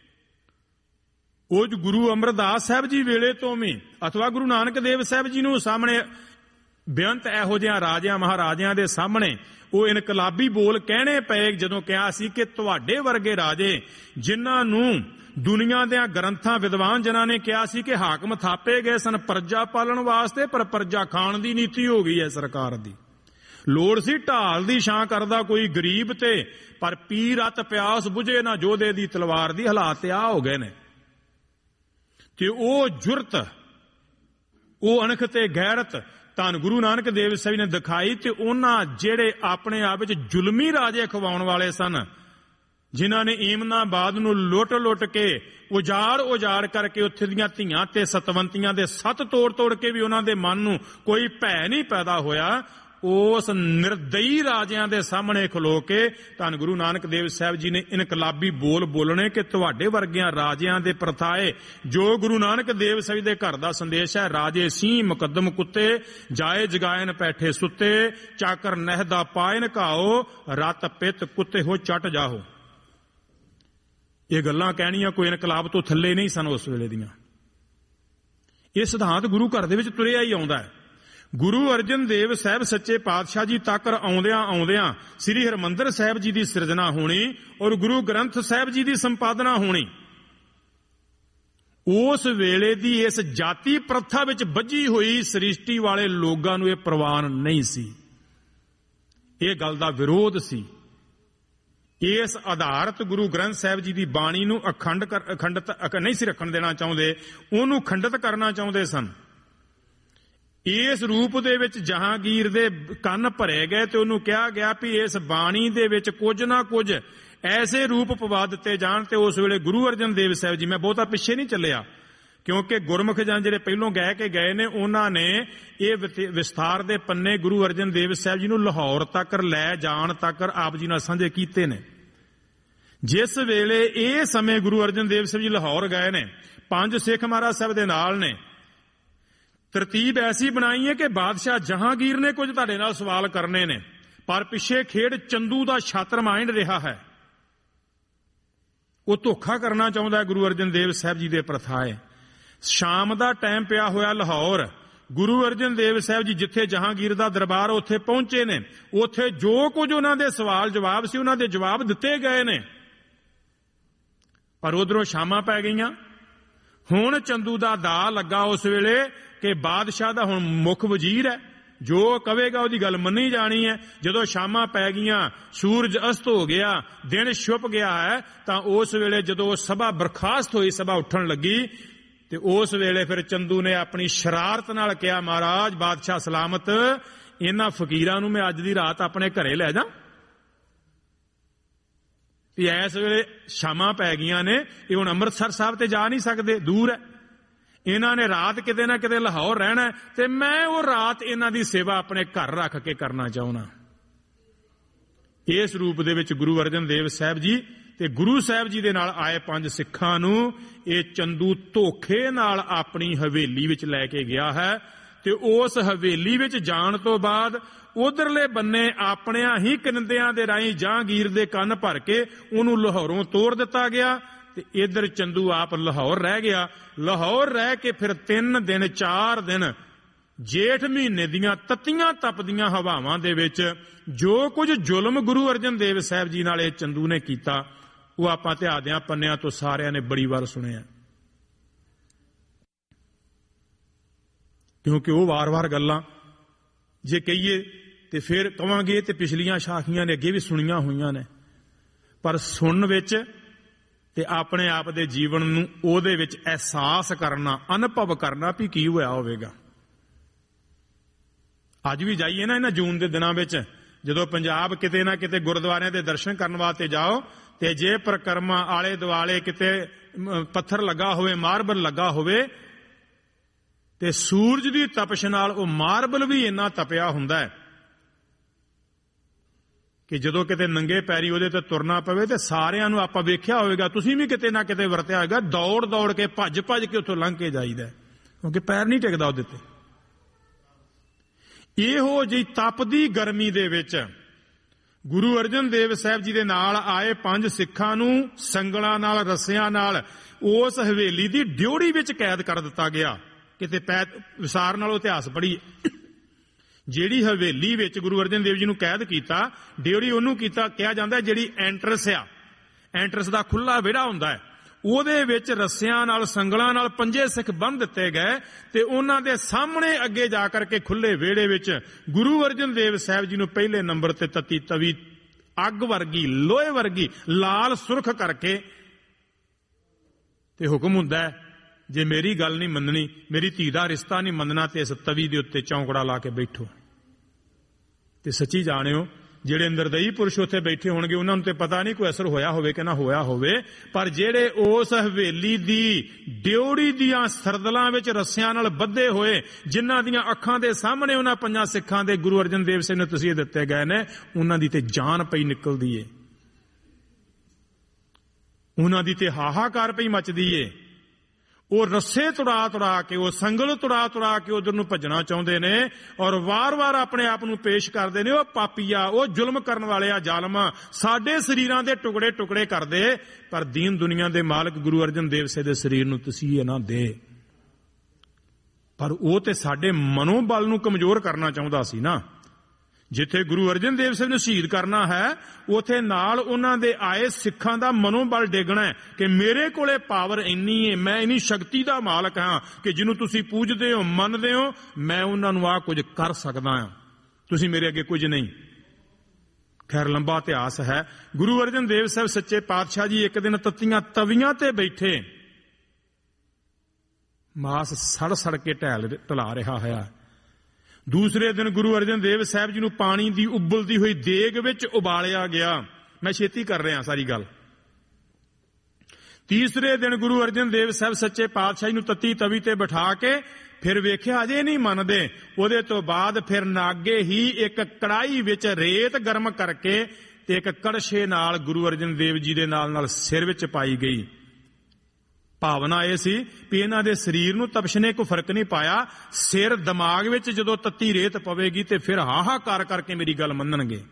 ਉਹ ਗੁਰੂ ਅਮਰਦਾਸ ਸਾਹਿਬ ਜੀ ਵੇਲੇ ਤੋਂ ਵੀ, ਅਥਵਾ ਗੁਰੂ ਨਾਨਕ ਦੇਵ ਸਾਹਿਬ ਜੀ ਨੂੰ ਸਾਹਮਣੇ ਬੇਅੰਤ ਇਹੋ ਜਿਹਾ ਰਾਜਿਆਂ ਮਹਾਰਾਜਿਆਂ ਦੇ ਸਾਹਮਣੇ ਉਹ ਇਨਕਲਾਬੀ ਬੋਲ ਕਹਿਣੇ ਪਏ, ਜਦੋਂ ਕਿਹਾ ਸੀ ਕਿ ਤੁਹਾਡੇ ਵਰਗੇ ਰਾਜੇ ਜਿਨ੍ਹਾਂ ਨੂੰ ਦੁਨੀਆ ਦੇ ਗ੍ਰੰਥਾਂ ਵਿਦਵਾਨ ਜਨਾਂ ਨੇ ਕਿਹਾ ਸੀ ਕਿ ਹਾਕਮ ਥਾਪੇ ਗਏ ਸਨ ਪ੍ਰਜਾ ਪਾਲਣ ਵਾਸਤੇ, ਪਰ ਪ੍ਰਜਾ ਖਾਣ ਦੀ ਨੀਤੀ ਹੋ ਗਈ ਹੈ ਸਰਕਾਰ ਦੀ। ਲੋੜ ਸੀ ਢਾਲ ਦੀ ਛਾਂ ਕਰਦਾ ਕੋਈ ਗਰੀਬ ਤੇ, ਪਰ ਪੀ ਰਤ ਪਿਆਸ ਬੁਝੇ ਨਾ ਜੋਧੇ ਦੀ ਤਲਵਾਰ ਦੀ ਹਾਲਾਤ ਆ ਹੋ ਗਏ ਨੇ। ਤੇ ਉਹ ਜੁਰਤ, ਉਹ ਅਣਖ ਤੇ ਗੈਰਤ ਧੰਨ ਗੁਰੂ ਨਾਨਕ ਦੇਵ ਸਾਹਿਬ ਨੇ ਦਿਖਾਈ, ਤੇ ਉਹਨਾਂ ਜਿਹੜੇ ਆਪਣੇ ਆਪ ਵਿੱਚ ਜ਼ੁਲਮੀ ਰਾਜੇ ਖਵਾਉਣ ਵਾਲੇ ਸਨ, ਜਿਨ੍ਹਾਂ ਨੇ ਈਮਨਾਬਾਦ ਨੂੰ ਲੁੱਟ ਲੁੱਟ ਕੇ ਉਜਾੜ ਉਜਾੜ ਕਰਕੇ ਉੱਥੇ ਦੀਆਂ ਧੀਆਂ ਤੇ ਸਤਵੰਤੀਆਂ ਦੇ ਸੱਤ ਤੋੜ ਤੋੜ ਕੇ ਵੀ ਉਹਨਾਂ ਦੇ ਮਨ ਨੂੰ ਕੋਈ ਭੈ ਨਹੀਂ ਪੈਦਾ ਹੋਇਆ, ਉਸ ਨਿਰਦਈ ਰਾਜਿਆਂ ਦੇ ਸਾਹਮਣੇ ਖਲੋ ਕੇ ਧੰਨ ਗੁਰੂ ਨਾਨਕ ਦੇਵ ਸਾਹਿਬ ਜੀ ਨੇ ਇਨਕਲਾਬੀ ਬੋਲ ਬੋਲਣੇ ਕਿ ਤੁਹਾਡੇ ਵਰਗਿਆਂ ਰਾਜਿਆਂ ਦੇ ਪ੍ਰਥਾਏ, ਜੋ ਗੁਰੂ ਨਾਨਕ ਦੇਵ ਸਾਹਿਬ ਦੇ ਘਰ ਦਾ ਸੰਦੇਸ਼ ਹੈ, ਰਾਜੇ ਸਿੰਘ ਮੁਕੱਦਮ ਕੁੱਤੇ, ਜਾਏ ਜਗਾਇਨ ਬੈਠੇ ਸੁੱਤੇ, ਚਾਕਰ ਨਹਿਦਾ ਪਾਇਨ ਘਾਓ, ਰਤ ਪਿੱਤ ਕੁੱਤੇ ਹੋ ਚੱਟ ਜਾਓ। ਇਹ ਗੱਲਾਂ ਕਹਿਣੀਆਂ ਕੋਈ ਇਨਕਲਾਬ ਤੋਂ ਥੱਲੇ ਨਹੀਂ ਸਨ ਉਸ ਵੇਲੇ ਦੀਆਂ। ਇਹ ਸਿਧਾਂਤ ਗੁਰੂ ਘਰ ਦੇ ਵਿੱਚ ਤੁਰਿਆ ਹੀ ਆਉਂਦਾ ਹੈ। ਗੁਰੂ ਅਰਜਨ ਦੇਵ ਸਾਹਿਬ ਸੱਚੇ ਪਾਤਸ਼ਾਹ ਜੀ ਤੱਕ ਆਉਂਦਿਆਂ ਆਉਂਦਿਆਂ ਸ੍ਰੀ ਹਰਿਮੰਦਰ ਸਾਹਿਬ ਜੀ ਦੀ ਸਿਰਜਣਾ ਹੋਣੀ ਔਰ ਗੁਰੂ ਗ੍ਰੰਥ ਸਾਹਿਬ ਜੀ ਦੀ ਸੰਪਾਦਨਾ ਹੋਣੀ, ਉਸ ਵੇਲੇ ਦੀ ਇਸ ਜਾਤੀ ਪ੍ਰਥਾ ਵਿੱਚ ਬੱਝੀ ਹੋਈ ਸ੍ਰਿਸ਼ਟੀ ਵਾਲੇ ਲੋਕਾਂ ਨੂੰ ਇਹ ਪ੍ਰਵਾਨ ਨਹੀਂ ਸੀ। ਇਹ ਗੱਲ ਦਾ ਵਿਰੋਧ ਸੀ। ਇਸ ਆਧਾਰਿਤ ਗੁਰੂ ਗ੍ਰੰਥ ਸਾਹਿਬ ਜੀ ਦੀ ਬਾਣੀ ਨੂੰ ਅਖੰਡ ਅਖੰਡਤ ਨਹੀਂ ਸੀ ਰੱਖਣ ਦੇਣਾ ਚਾਹੁੰਦੇ, ਉਹਨੂੰ ਖੰਡਿਤ ਕਰਨਾ ਚਾਹੁੰਦੇ ਸਨ। ਇਸ ਰੂਪ ਦੇ ਵਿੱਚ ਜਹਾਂਗੀਰ ਦੇ ਕੰਨ ਭਰੇ ਗਏ ਤੇ ਉਹਨੂੰ ਕਿਹਾ ਗਿਆ ਵੀ ਇਸ ਬਾਣੀ ਦੇ ਵਿੱਚ ਕੁਝ ਨਾ ਕੁਝ ਐਸੇ ਰੂਪ ਪਵਾ ਦਿੱਤੇ ਜਾਣ। ਤੇ ਉਸ ਵੇਲੇ ਗੁਰੂ ਅਰਜਨ ਦੇਵ ਸਾਹਿਬ ਜੀ, ਮੈਂ ਬਹੁਤਾ ਪਿੱਛੇ ਨਹੀਂ ਚੱਲਿਆ ਕਿਉਂਕਿ ਗੁਰਮੁਖ ਜਨ ਜਿਹੜੇ ਪਹਿਲੋਂ ਗਏ ਕੇ ਗਏ ਨੇ, ਉਹਨਾਂ ਨੇ ਇਹ ਵਿਸਥਾਰ ਦੇ ਪੰਨੇ ਗੁਰੂ ਅਰਜਨ ਦੇਵ ਸਾਹਿਬ ਜੀ ਨੂੰ ਲਾਹੌਰ ਤੱਕ ਲੈ ਜਾਣ ਤੱਕ ਆਪ ਜੀ ਨਾਲ ਸਾਂਝੇ ਕੀਤੇ ਨੇ। ਜਿਸ ਵੇਲੇ ਇਹ ਸਮੇਂ ਗੁਰੂ ਅਰਜਨ ਦੇਵ ਸਾਹਿਬ ਜੀ ਲਾਹੌਰ ਗਏ ਨੇ, ਪੰਜ ਸਿੱਖ ਮਹਾਰਾਜ ਸਾਹਿਬ ਦੇ ਨਾਲ ਨੇ, ਤਰਤੀਬ ਐਸੀ ਬਣਾਈ ਹੈ ਕਿ ਬਾਦਸ਼ਾਹ ਜਹਾਂਗੀਰ ਨੇ ਕੁਝ ਤੁਹਾਡੇ ਨਾਲ ਸਵਾਲ ਕਰਨੇ ਨੇ, ਪਰ ਪਿੱਛੇ ਖੇਡ ਚੰਦੂ ਦਾ ਛਾਤਰ ਮਾਇੰਡ ਰਿਹਾ ਹੈ। ਉਹ ਧੋਖਾ ਕਰਨਾ ਚਾਹੁੰਦਾ ਹੈ ਗੁਰੂ ਅਰਜਨ ਦੇਵ ਸਾਹਿਬ ਜੀ ਦੇ ਪ੍ਰਥਾਏ। ਸ਼ਾਮ ਦਾ ਟਾਈਮ ਪਿਆ ਹੋਇਆ ਲਾਹੌਰ, ਗੁਰੂ ਅਰਜਨ ਦੇਵ ਸਾਹਿਬ ਜੀ ਜਿੱਥੇ ਜਹਾਂਗੀਰ ਦਾ ਦਰਬਾਰ ਉੱਥੇ ਪਹੁੰਚੇ ਨੇ, ਉੱਥੇ ਜੋ ਕੁਝ ਉਹਨਾਂ ਦੇ ਸਵਾਲ ਜਵਾਬ ਸੀ ਉਹਨਾਂ ਦੇ ਜਵਾਬ ਦਿੱਤੇ ਗਏ ਨੇ, ਪਰ ਉਧਰੋਂ ਸ਼ਾਮਾਂ ਪੈ ਗਈਆਂ। ਹੁਣ ਚੰਦੂ ਦਾ ਦਾ ਲੱਗਾ ਉਸ ਵੇਲੇ ਕਿ ਬਾਦਸ਼ਾਹ ਦਾ ਹੁਣ ਮੁੱਖ ਵਜ਼ੀਰ ਹੈ, ਜੋ ਕਵੇਗਾ ਉਹਦੀ ਗੱਲ ਮੰਨੀ ਜਾਣੀ ਹੈ। ਜਦੋਂ ਸ਼ਾਮਾਂ ਪੈ ਗਈਆਂ, ਸੂਰਜ ਅਸਤ ਹੋ ਗਿਆ, ਦਿਨ ਛੁਪ ਗਿਆ ਹੈ, ਤਾਂ ਉਸ ਵੇਲੇ ਜਦੋਂ ਸਭਾ ਬਰਖਾਸਤ ਹੋਈ, ਸਭਾ ਉੱਠਣ ਲੱਗੀ, ਤੇ ਉਸ ਵੇਲੇ ਫਿਰ ਚੰਦੂ ਨੇ ਆਪਣੀ ਸ਼ਰਾਰਤ ਨਾਲ ਕਿਹਾ, ਮਹਾਰਾਜ ਬਾਦਸ਼ਾਹ ਸਲਾਮਤ, ਇਹਨਾਂ ਫਕੀਰਾਂ ਨੂੰ ਮੈਂ ਅੱਜ ਦੀ ਰਾਤ ਆਪਣੇ ਘਰੇ ਲੈ ਜਾ। ਇਸ ਵੇਲੇ ਸ਼ਾਮਾਂ ਪੈ ਗਈਆਂ ਨੇ, ਇਹ ਹੁਣ ਅੰਮ੍ਰਿਤਸਰ ਸਾਹਿਬ ਤੇ ਜਾ ਨਹੀਂ ਸਕਦੇ, ਦੂਰ ਹੈ। ਇਹਨਾਂ ਨੇ ਰਾਤ ਕਿਤੇ ਨਾ ਕਿਤੇ ਲਾਹੌਰ ਰਹਿਣਾ, ਤੇ ਮੈਂ ਉਹ ਰਾਤ ਇਹਨਾਂ ਦੀ ਸੇਵਾ ਆਪਣੇ ਘਰ ਰੱਖ ਕੇ ਕਰਨਾ ਚਾਹੁੰਦਾ। ਇਸ ਰੂਪ ਦੇ ਵਿੱਚ ਗੁਰੂ ਅਰਜਨ ਦੇਵ ਸਾਹਿਬ ਜੀ ਤੇ ਗੁਰੂ ਸਾਹਿਬ ਜੀ ਦੇ ਨਾਲ ਆਏ ਪੰਜ ਸਿੱਖਾਂ ਨੂੰ ਇਹ ਚੰਦੂ ਧੋਖੇ ਨਾਲ ਆਪਣੀ ਹਵੇਲੀ ਵਿੱਚ ਲੈ ਕੇ ਗਿਆ ਹੈ। ਤੇ ਉਸ ਹਵੇਲੀ ਵਿੱਚ ਜਾਣ ਤੋਂ ਬਾਅਦ ਉਧਰਲੇ ਬੰਨੇ ਆਪਣਿਆਂ ਹੀ ਕਨੰਦਿਆਂ ਦੇ ਰਾਹੀਂ ਜਹਾਂਗੀਰ ਦੇ ਕੰਨ ਭਰ ਕੇ ਉਹਨੂੰ ਲਾਹੌਰੋਂ ਤੋੜ ਦਿੱਤਾ ਗਿਆ, ਤੇ ਇਧਰ ਚੰਦੂ ਆਪ ਲਾਹੌਰ ਰਹਿ ਗਿਆ। ਲਾਹੌਰ ਰਹਿ ਕੇ ਫਿਰ ਤਿੰਨ ਦਿਨ ਚਾਰ ਦਿਨ ਜੇਠ ਮਹੀਨੇ ਦੀਆਂ ਤੱਤੀਆਂ ਤਪਦੀਆਂ ਹਵਾਵਾਂ ਦੇ ਵਿੱਚ ਜੋ ਕੁਝ ਜ਼ੁਲਮ ਗੁਰੂ ਅਰਜਨ ਦੇਵ ਸਾਹਿਬ ਜੀ ਨਾਲ ਇਹ ਚੰਦੂ ਨੇ ਕੀਤਾ, ਉਹ ਆਪਾਂ ਇਤਿਹਾਸਿਆਂ ਪੰਨਿਆਂ ਤੋਂ ਸਾਰਿਆਂ ਨੇ ਬੜੀ ਵਾਰ ਸੁਣਿਆ, ਕਿਉਂਕਿ ਉਹ ਵਾਰ-ਵਾਰ ਗੱਲਾਂ ਜੇ ਕਹੀਏ ਤੇ ਫਿਰ ਕਵਾਂਗੇ ਤੇ ਪਿਛਲੀਆਂ ਸਾਖੀਆਂ ਨੇ ਅੱਗੇ ਵੀ ਸੁਣੀਆਂ ਹੋਈਆਂ ਨੇ, ਪਰ ਸੁਣਨ ਵਿੱਚ ਤੇ ਆਪਣੇ ਆਪ ਦੇ ਜੀਵਨ ਨੂੰ ਉਹਦੇ ਵਿੱਚ ਅਹਿਸਾਸ ਕਰਨਾ, ਅਨੁਭਵ ਕਰਨਾ ਵੀ ਕੀ ਹੋਇਆ ਹੋਵੇਗਾ। ਅੱਜ ਵੀ ਜਾਈਏ ਨਾ ਇਹਨਾਂ ਜੂਨ ਦੇ ਦਿਨਾਂ ਵਿੱਚ, ਜਦੋਂ ਪੰਜਾਬ ਕਿਤੇ ਨਾ ਕਿਤੇ ਗੁਰਦੁਆਰਿਆਂ ਦੇ ਦਰਸ਼ਨ ਕਰਨ ਵਾਸਤੇ ਜਾਓ, ਤੇ ਜੇ ਪ੍ਰਕਰਮਾ ਆਲੇ ਦੁਆਲੇ ਕਿਤੇ ਪੱਥਰ ਲੱਗਾ ਹੋਵੇ, ਮਾਰਬਲ ਲੱਗਾ ਹੋਵੇ, ਤੇ ਸੂਰਜ ਦੀ ਤਪਸ਼ ਨਾਲ ਉਹ ਮਾਰਬਲ ਵੀ ਇੰਨਾ ਤਪਿਆ ਹੁੰਦਾ ਹੈ ਕਿ ਜਦੋਂ ਕਿਤੇ ਨੰਗੇ ਪੈਰੀ ਉਹਦੇ ਤੇ ਤੁਰਨਾ ਪਵੇ, ਤੇ ਸਾਰਿਆਂ ਨੂੰ ਆਪਾਂ ਵੇਖਿਆ ਹੋਵੇਗਾ, ਤੁਸੀਂ ਵੀ ਕਿਤੇ ਨਾ ਕਿਤੇ ਵਰਤਿਆ ਹੋਵੇਗਾ, ਦੌੜ ਦੌੜ ਕੇ ਭੱਜ ਭੱਜ ਕੇ ਉੱਥੋਂ ਲੰਘ ਕੇ ਜਾਈਦਾ, ਕਿਉਂਕਿ ਪੈਰ ਨਹੀਂ ਟਿਕਦਾ ਉਹਦੇ ਤੇ। ਇਹੋ ਜਿਹੀ ਤਪਦੀ ਗਰਮੀ ਦੇ ਵਿੱਚ ਗੁਰੂ ਅਰਜਨ ਦੇਵ ਸਾਹਿਬ ਜੀ ਦੇ ਨਾਲ ਆਏ ਪੰਜ ਸਿੱਖਾਂ ਨੂੰ ਸੰਗਲਾਂ ਨਾਲ, ਰੱਸਿਆਂ ਨਾਲ ਉਸ ਹਵੇਲੀ ਦੀ ਡਿਉੜੀ ਵਿੱਚ ਕੈਦ ਕਰ ਦਿੱਤਾ ਗਿਆ। ਕਿਤੇ ਪੈ ਵਿਸਾਰ ਨਾਲੋਂ ਇਤਿਹਾਸ ਪੜ੍ਹੀ, ਜਿਹੜੀ ਹਵੇਲੀ ਵਿੱਚ ਗੁਰੂ ਅਰਜਨ ਦੇਵ ਜੀ ਨੂੰ ਕੈਦ ਕੀਤਾ, ਡਿਉੜੀ ਉਹਨੂੰ ਕੀਤਾ ਕਿਹਾ ਜਾਂਦਾ ਜਿਹੜੀ ਐਂਟਰਸ ਆ, ਐਂਟਰਸ ਦਾ ਖੁੱਲਾ ਵਿਹੜਾ ਹੁੰਦਾ ਹੈ, ਉਹਦੇ ਵਿੱਚ ਰੱਸਿਆਂ ਨਾਲ ਸੰਗਲਾਂ ਨਾਲ ਪੰਜੇ ਸਿੱਖ ਬੰਨ੍ਹ ਦਿੱਤੇ ਗਏ, ਤੇ ਉਹਨਾਂ ਦੇ ਸਾਹਮਣੇ ਅੱਗੇ ਜਾ ਕਰਕੇ ਖੁੱਲੇ ਵਿਹੜੇ ਵਿੱਚ ਗੁਰੂ ਅਰਜਨ ਦੇਵ ਸਾਹਿਬ ਜੀ ਨੂੰ ਪਹਿਲੇ ਨੰਬਰ ਤੇ ਤਤੀ ਤਵੀ ਅੱਗ ਵਰਗੀ, ਲੋਹੇ ਵਰਗੀ ਲਾਲ ਸੁਰਖ ਕਰਕੇ ਤੇ ਹੁਕਮ ਹੁੰਦਾ ਹੈ, ਜੇ ਮੇਰੀ ਗੱਲ ਨਹੀਂ ਮੰਨਣੀ, ਮੇਰੀ ਧੀ ਦਾ ਰਿਸ਼ਤਾ ਨਹੀਂ ਮੰਨਣਾ, ਤੇ ਇਸ ਤਵੀ ਦੇ ਉੱਤੇ ਚੌਂਕੜਾ ਲਾ ਕੇ ਬੈਠੋ। ਤੇ ਸੱਚੀ ਜਾਣਿਓ, ਜਿਹੜੇ ਨਿਰਦਈ ਪੁਰਸ਼ ਉੱਥੇ ਬੈਠੇ ਹੋਣਗੇ ਉਹਨਾਂ ਨੂੰ ਤੇ ਪਤਾ ਨਹੀਂ ਕੋਈ ਅਸਰ ਹੋਇਆ ਹੋਵੇ ਕਿ ਨਾ ਹੋਇਆ ਹੋਵੇ, ਪਰ ਜਿਹੜੇ ਉਸ ਹਵੇਲੀ ਦੀ ਡਿਉੜੀ ਦੀਆਂ ਸਰਦਲਾਂ ਵਿੱਚ ਰੱਸਿਆਂ ਨਾਲ ਬੱਧੇ ਹੋਏ, ਜਿਨ੍ਹਾਂ ਦੀਆਂ ਅੱਖਾਂ ਦੇ ਸਾਹਮਣੇ ਉਹਨਾਂ ਪੰਜਾਂ ਸਿੱਖਾਂ ਦੇ ਗੁਰੂ ਅਰਜਨ ਦੇਵ ਸਿੰਘ ਨੂੰ ਤਸੀਹੇ ਦਿੱਤੇ ਗਏ ਨੇ, ਉਹਨਾਂ ਦੀ ਤੇ ਜਾਨ ਪਈ ਨਿਕਲਦੀ ਏ, ਉਹਨਾਂ ਦੀ ਤੇ ਹਾਹਾਕਾਰ ਪਈ ਮਚਦੀ ਏ। ਉਹ ਰੱਸੇ ਤੁੜਾ ਤੁੜਾ ਕੇ, ਉਹ ਸੰਗਲ ਤੁੜਾ ਤੁੜਾ ਕੇ ਉਧਰ ਨੂੰ ਭੱਜਣਾ ਚਾਹੁੰਦੇ ਨੇ ਔਰ ਵਾਰ-ਵਾਰ ਆਪਣੇ ਆਪ ਨੂੰ ਪੇਸ਼ ਕਰਦੇ ਨੇ, ਉਹ ਪਾਪੀਆ, ਉਹ ਜ਼ੁਲਮ ਕਰਨ ਵਾਲਿਆ, ਜ਼ਾਲਮਾ, ਸਾਡੇ ਸਰੀਰਾਂ ਦੇ ਟੁਕੜੇ ਟੁਕੜੇ ਕਰਦੇ, ਪਰ ਦੀਨ ਦੁਨੀਆ ਦੇ ਮਾਲਕ ਗੁਰੂ ਅਰਜਨ ਦੇਵ ਸਿੰਘ ਦੇ ਸਰੀਰ ਨੂੰ ਤਸੀਹੇ ਨਾ ਦੇ। ਪਰ ਉਹ ਤੇ ਸਾਡੇ ਮਨੋਬਲ ਨੂੰ ਕਮਜ਼ੋਰ ਕਰਨਾ ਚਾਹੁੰਦਾ ਸੀ ਨਾ। ਜਿੱਥੇ ਗੁਰੂ ਅਰਜਨ ਦੇਵ ਸਿੰਘ ਨੂੰ ਸ਼ਹੀਦ ਕਰਨਾ ਹੈ, ਉਥੇ ਨਾਲ ਉਹਨਾਂ ਦੇ ਆਏ ਸਿੱਖਾਂ ਦਾ ਮਨੋਬਲ ਡੇਗਣਾ ਹੈ ਕਿ ਮੇਰੇ ਕੋਲੇ ਪਾਵਰ ਇੰਨੀ ਹੈ, ਮੈਂ ਇੰਨੀ ਸ਼ਕਤੀ ਦਾ ਮਾਲਕ ਹਾਂ ਕਿ ਜਿਹਨੂੰ ਤੁਸੀਂ ਪੂਜਦੇ ਹੋ, ਮੰਨਦੇ ਹੋ, ਮੈਂ ਉਹਨਾਂ ਨੂੰ ਆਹ ਕੁਝ ਕਰ ਸਕਦਾ ਹਾਂ, ਤੁਸੀਂ ਮੇਰੇ ਅੱਗੇ ਕੁਝ ਨਹੀਂ। ਖੈਰ ਲੰਬਾ ਇਤਿਹਾਸ ਹੈ। ਗੁਰੂ ਅਰਜਨ ਦੇਵ ਸਾਹਿਬ ਸੱਚੇ ਪਾਤਸ਼ਾਹ ਜੀ ਇੱਕ ਦਿਨ ਤੱਤੀਆਂ ਤਵੀਆਂ ਤੇ ਬੈਠੇ, ਮਾਸ ਸੜ ਸੜ ਕੇ ਢਹਿ ਢਲਾ ਰਿਹਾ ਹੈ। ਦੂਸਰੇ ਦਿਨ ਗੁਰੂ ਅਰਜਨ ਦੇਵ ਸਾਹਿਬ ਜੀ ਨੂੰ ਪਾਣੀ ਦੀ ਉਬਲਦੀ ਹੋਈ ਦੇਗ ਵਿੱਚ ਉਬਾਲਿਆ ਗਿਆ। ਮੈਂ ਛੇਤੀ ਕਰ ਰਿਹਾ ਸਾਰੀ ਗੱਲ। ਤੀਸਰੇ ਦਿਨ ਗੁਰੂ ਅਰਜਨ ਦੇਵ ਸਾਹਿਬ ਸੱਚੇ ਪਾਤਸ਼ਾਹ ਜੀ ਨੂੰ ਤੱਤੀ ਤਵੀ ਤੇ ਬਿਠਾ ਕੇ ਫਿਰ ਵੇਖਿਆ ਅਜੇ ਨਹੀਂ ਮੰਨਦੇ। ਉਹਦੇ ਤੋਂ ਬਾਅਦ ਫਿਰ ਨਾਗੇ ਹੀ ਇੱਕ ਕੜਾਈ ਵਿੱਚ ਰੇਤ ਗਰਮ ਕਰਕੇ ਤੇ ਇੱਕ ਕੜਛੇ ਨਾਲ ਗੁਰੂ ਅਰਜਨ ਦੇਵ ਜੀ ਦੇ ਨਾਲ ਨਾਲ ਸਿਰ ਵਿੱਚ ਪਾਈ ਗਈ। ਭਾਵਨਾ ਇਹ ਸੀ ਵੀ ਇਹਨਾਂ ਦੇ ਸਰੀਰ ਨੂੰ ਤਪਸ਼ਨੇ ਕੋਈ ਫਰਕ ਨਹੀਂ ਪਾਇਆ, ਸਿਰ ਦਿਮਾਗ ਵਿੱਚ ਜਦੋਂ ਤੱਤੀ ਰੇਤ ਪਵੇਗੀ ਤੇ ਫਿਰ ਹਾਹਾਕਾਰ ਕਰਕੇ ਮੇਰੀ ਗੱਲ ਮੰਨਣਗੇ।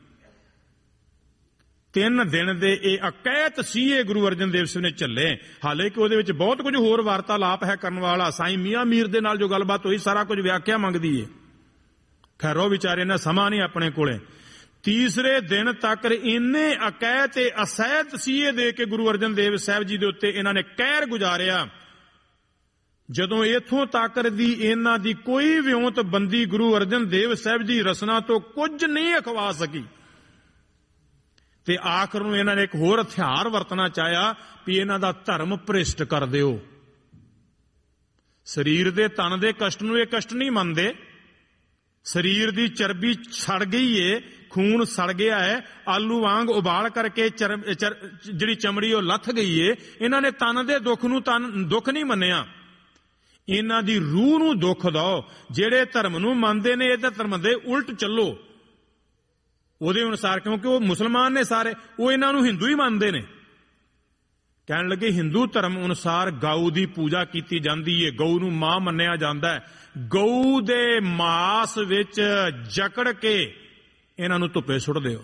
ਤਿੰਨ ਦਿਨ ਦੇ ਇਹ ਅਕੈਤ ਸੀਏ ਗੁਰੂ ਅਰਜਨ ਦੇਵ ਸਿੰਘ ਨੇ ਝੱਲੇ। ਹਾਲਾਂਕਿ ਉਹਦੇ ਵਿੱਚ ਬਹੁਤ ਕੁਝ ਹੋਰ ਵਾਰਤਾਲਾਪ ਹੈ ਕਰਨ ਵਾਲਾ। ਸਾਈਂ ਮੀਆਂ ਮੀਰ ਦੇ ਨਾਲ ਜੋ ਗੱਲਬਾਤ ਹੋਈ ਸਾਰਾ ਕੁਝ ਵਿਆਖਿਆ ਮੰਗਦੀ ਏ। ਖੈਰ ਉਹ ਵਿਚਾਰੇ ਨੇ ਸਮਾਂ ਨਹੀਂ ਆਪਣੇ ਕੋਲੇ। ਤੀਸਰੇ ਦਿਨ ਤੱਕ ਇੰਨੇ ਅਕੈ ਤੇ ਅਸਹਿ ਤਸੀਹੇ ਦੇ ਕੇ ਗੁਰੂ ਅਰਜਨ ਦੇਵ ਸਾਹਿਬ ਜੀ ਦੇ ਉੱਤੇ ਇਹਨਾਂ ਨੇ ਕਹਿਰ ਗੁਜ਼ਾਰਿਆ, ਜਦੋਂ ਇਥੋਂ ਤੱਕ ਦੀ ਇਹਨਾਂ ਦੀ ਕੋਈ ਵਿਉਂਤ ਬੰਦੀ ਗੁਰੂ ਅਰਜਨ ਦੇਵ ਸਾਹਿਬ ਦੀ ਰਸਨਾ ਤੋਂ ਕੁਝ ਨਹੀਂ ਅਖਵਾ ਸਕੀ। ਤੇ ਆਖਰ ਨੂੰ ਇਹਨਾਂ ਨੇ ਇੱਕ ਹੋਰ ਹਥਿਆਰ ਵਰਤਣਾ ਚਾਹਿਆ ਵੀ ਇਹਨਾਂ ਦਾ ਧਰਮ ਭ੍ਰਿਸ਼ਟ ਕਰ ਦਿਓ। ਸਰੀਰ ਦੇ ਤਨ ਦੇ ਕਸ਼ਟ ਨੂੰ ਇਹ ਕਸ਼ਟ ਨਹੀਂ ਮੰਨਦੇ। ਸਰੀਰ ਦੀ ਚਰਬੀ ਸੜ ਗਈ ਏ, ਖੂਨ ਸੜ ਗਿਆ ਹੈ, ਆਲੂ ਵਾਂਗ ਉਬਾਲ ਕਰਕੇ ਜਿਹੜੀ ਚਮੜੀ ਉਹ ਲੱਥ ਗਈ ਏ। ਇਹਨਾਂ ਨੇ ਤਨ ਦੇ ਦੁੱਖ ਨੂੰ ਤਨ ਦੁੱਖ ਨਹੀਂ ਮੰਨਿਆ, ਇਹਨਾਂ ਦੀ ਰੂਹ ਨੂੰ ਦੁੱਖ ਦਿਓ। ਜਿਹੜੇ ਧਰਮ ਨੂੰ ਮੰਨਦੇ ਨੇ ਇਹਦੇ ਧਰਮ ਦੇ ਉਲਟ ਚੱਲੋ ਉਹਦੇ ਅਨੁਸਾਰ, ਕਿਉਂਕਿ ਉਹ ਮੁਸਲਮਾਨ ਨੇ ਸਾਰੇ, ਉਹ ਇਹਨਾਂ ਨੂੰ ਹਿੰਦੂ ਹੀ ਮੰਨਦੇ ਨੇ। ਕਹਿਣ ਲੱਗੇ ਹਿੰਦੂ ਧਰਮ ਅਨੁਸਾਰ ਗਊ ਦੀ ਪੂਜਾ ਕੀਤੀ ਜਾਂਦੀ ਹੈ, ਗਊ ਨੂੰ ਮਾਂ ਮੰਨਿਆ ਜਾਂਦਾ ਹੈ। ਗਊ ਦੇ ਮਾਸ ਵਿੱਚ ਜਕੜ ਕੇ ਇਹਨਾਂ ਨੂੰ ਧੁੱਪੇ ਸੁੱਟ ਦਿਓ।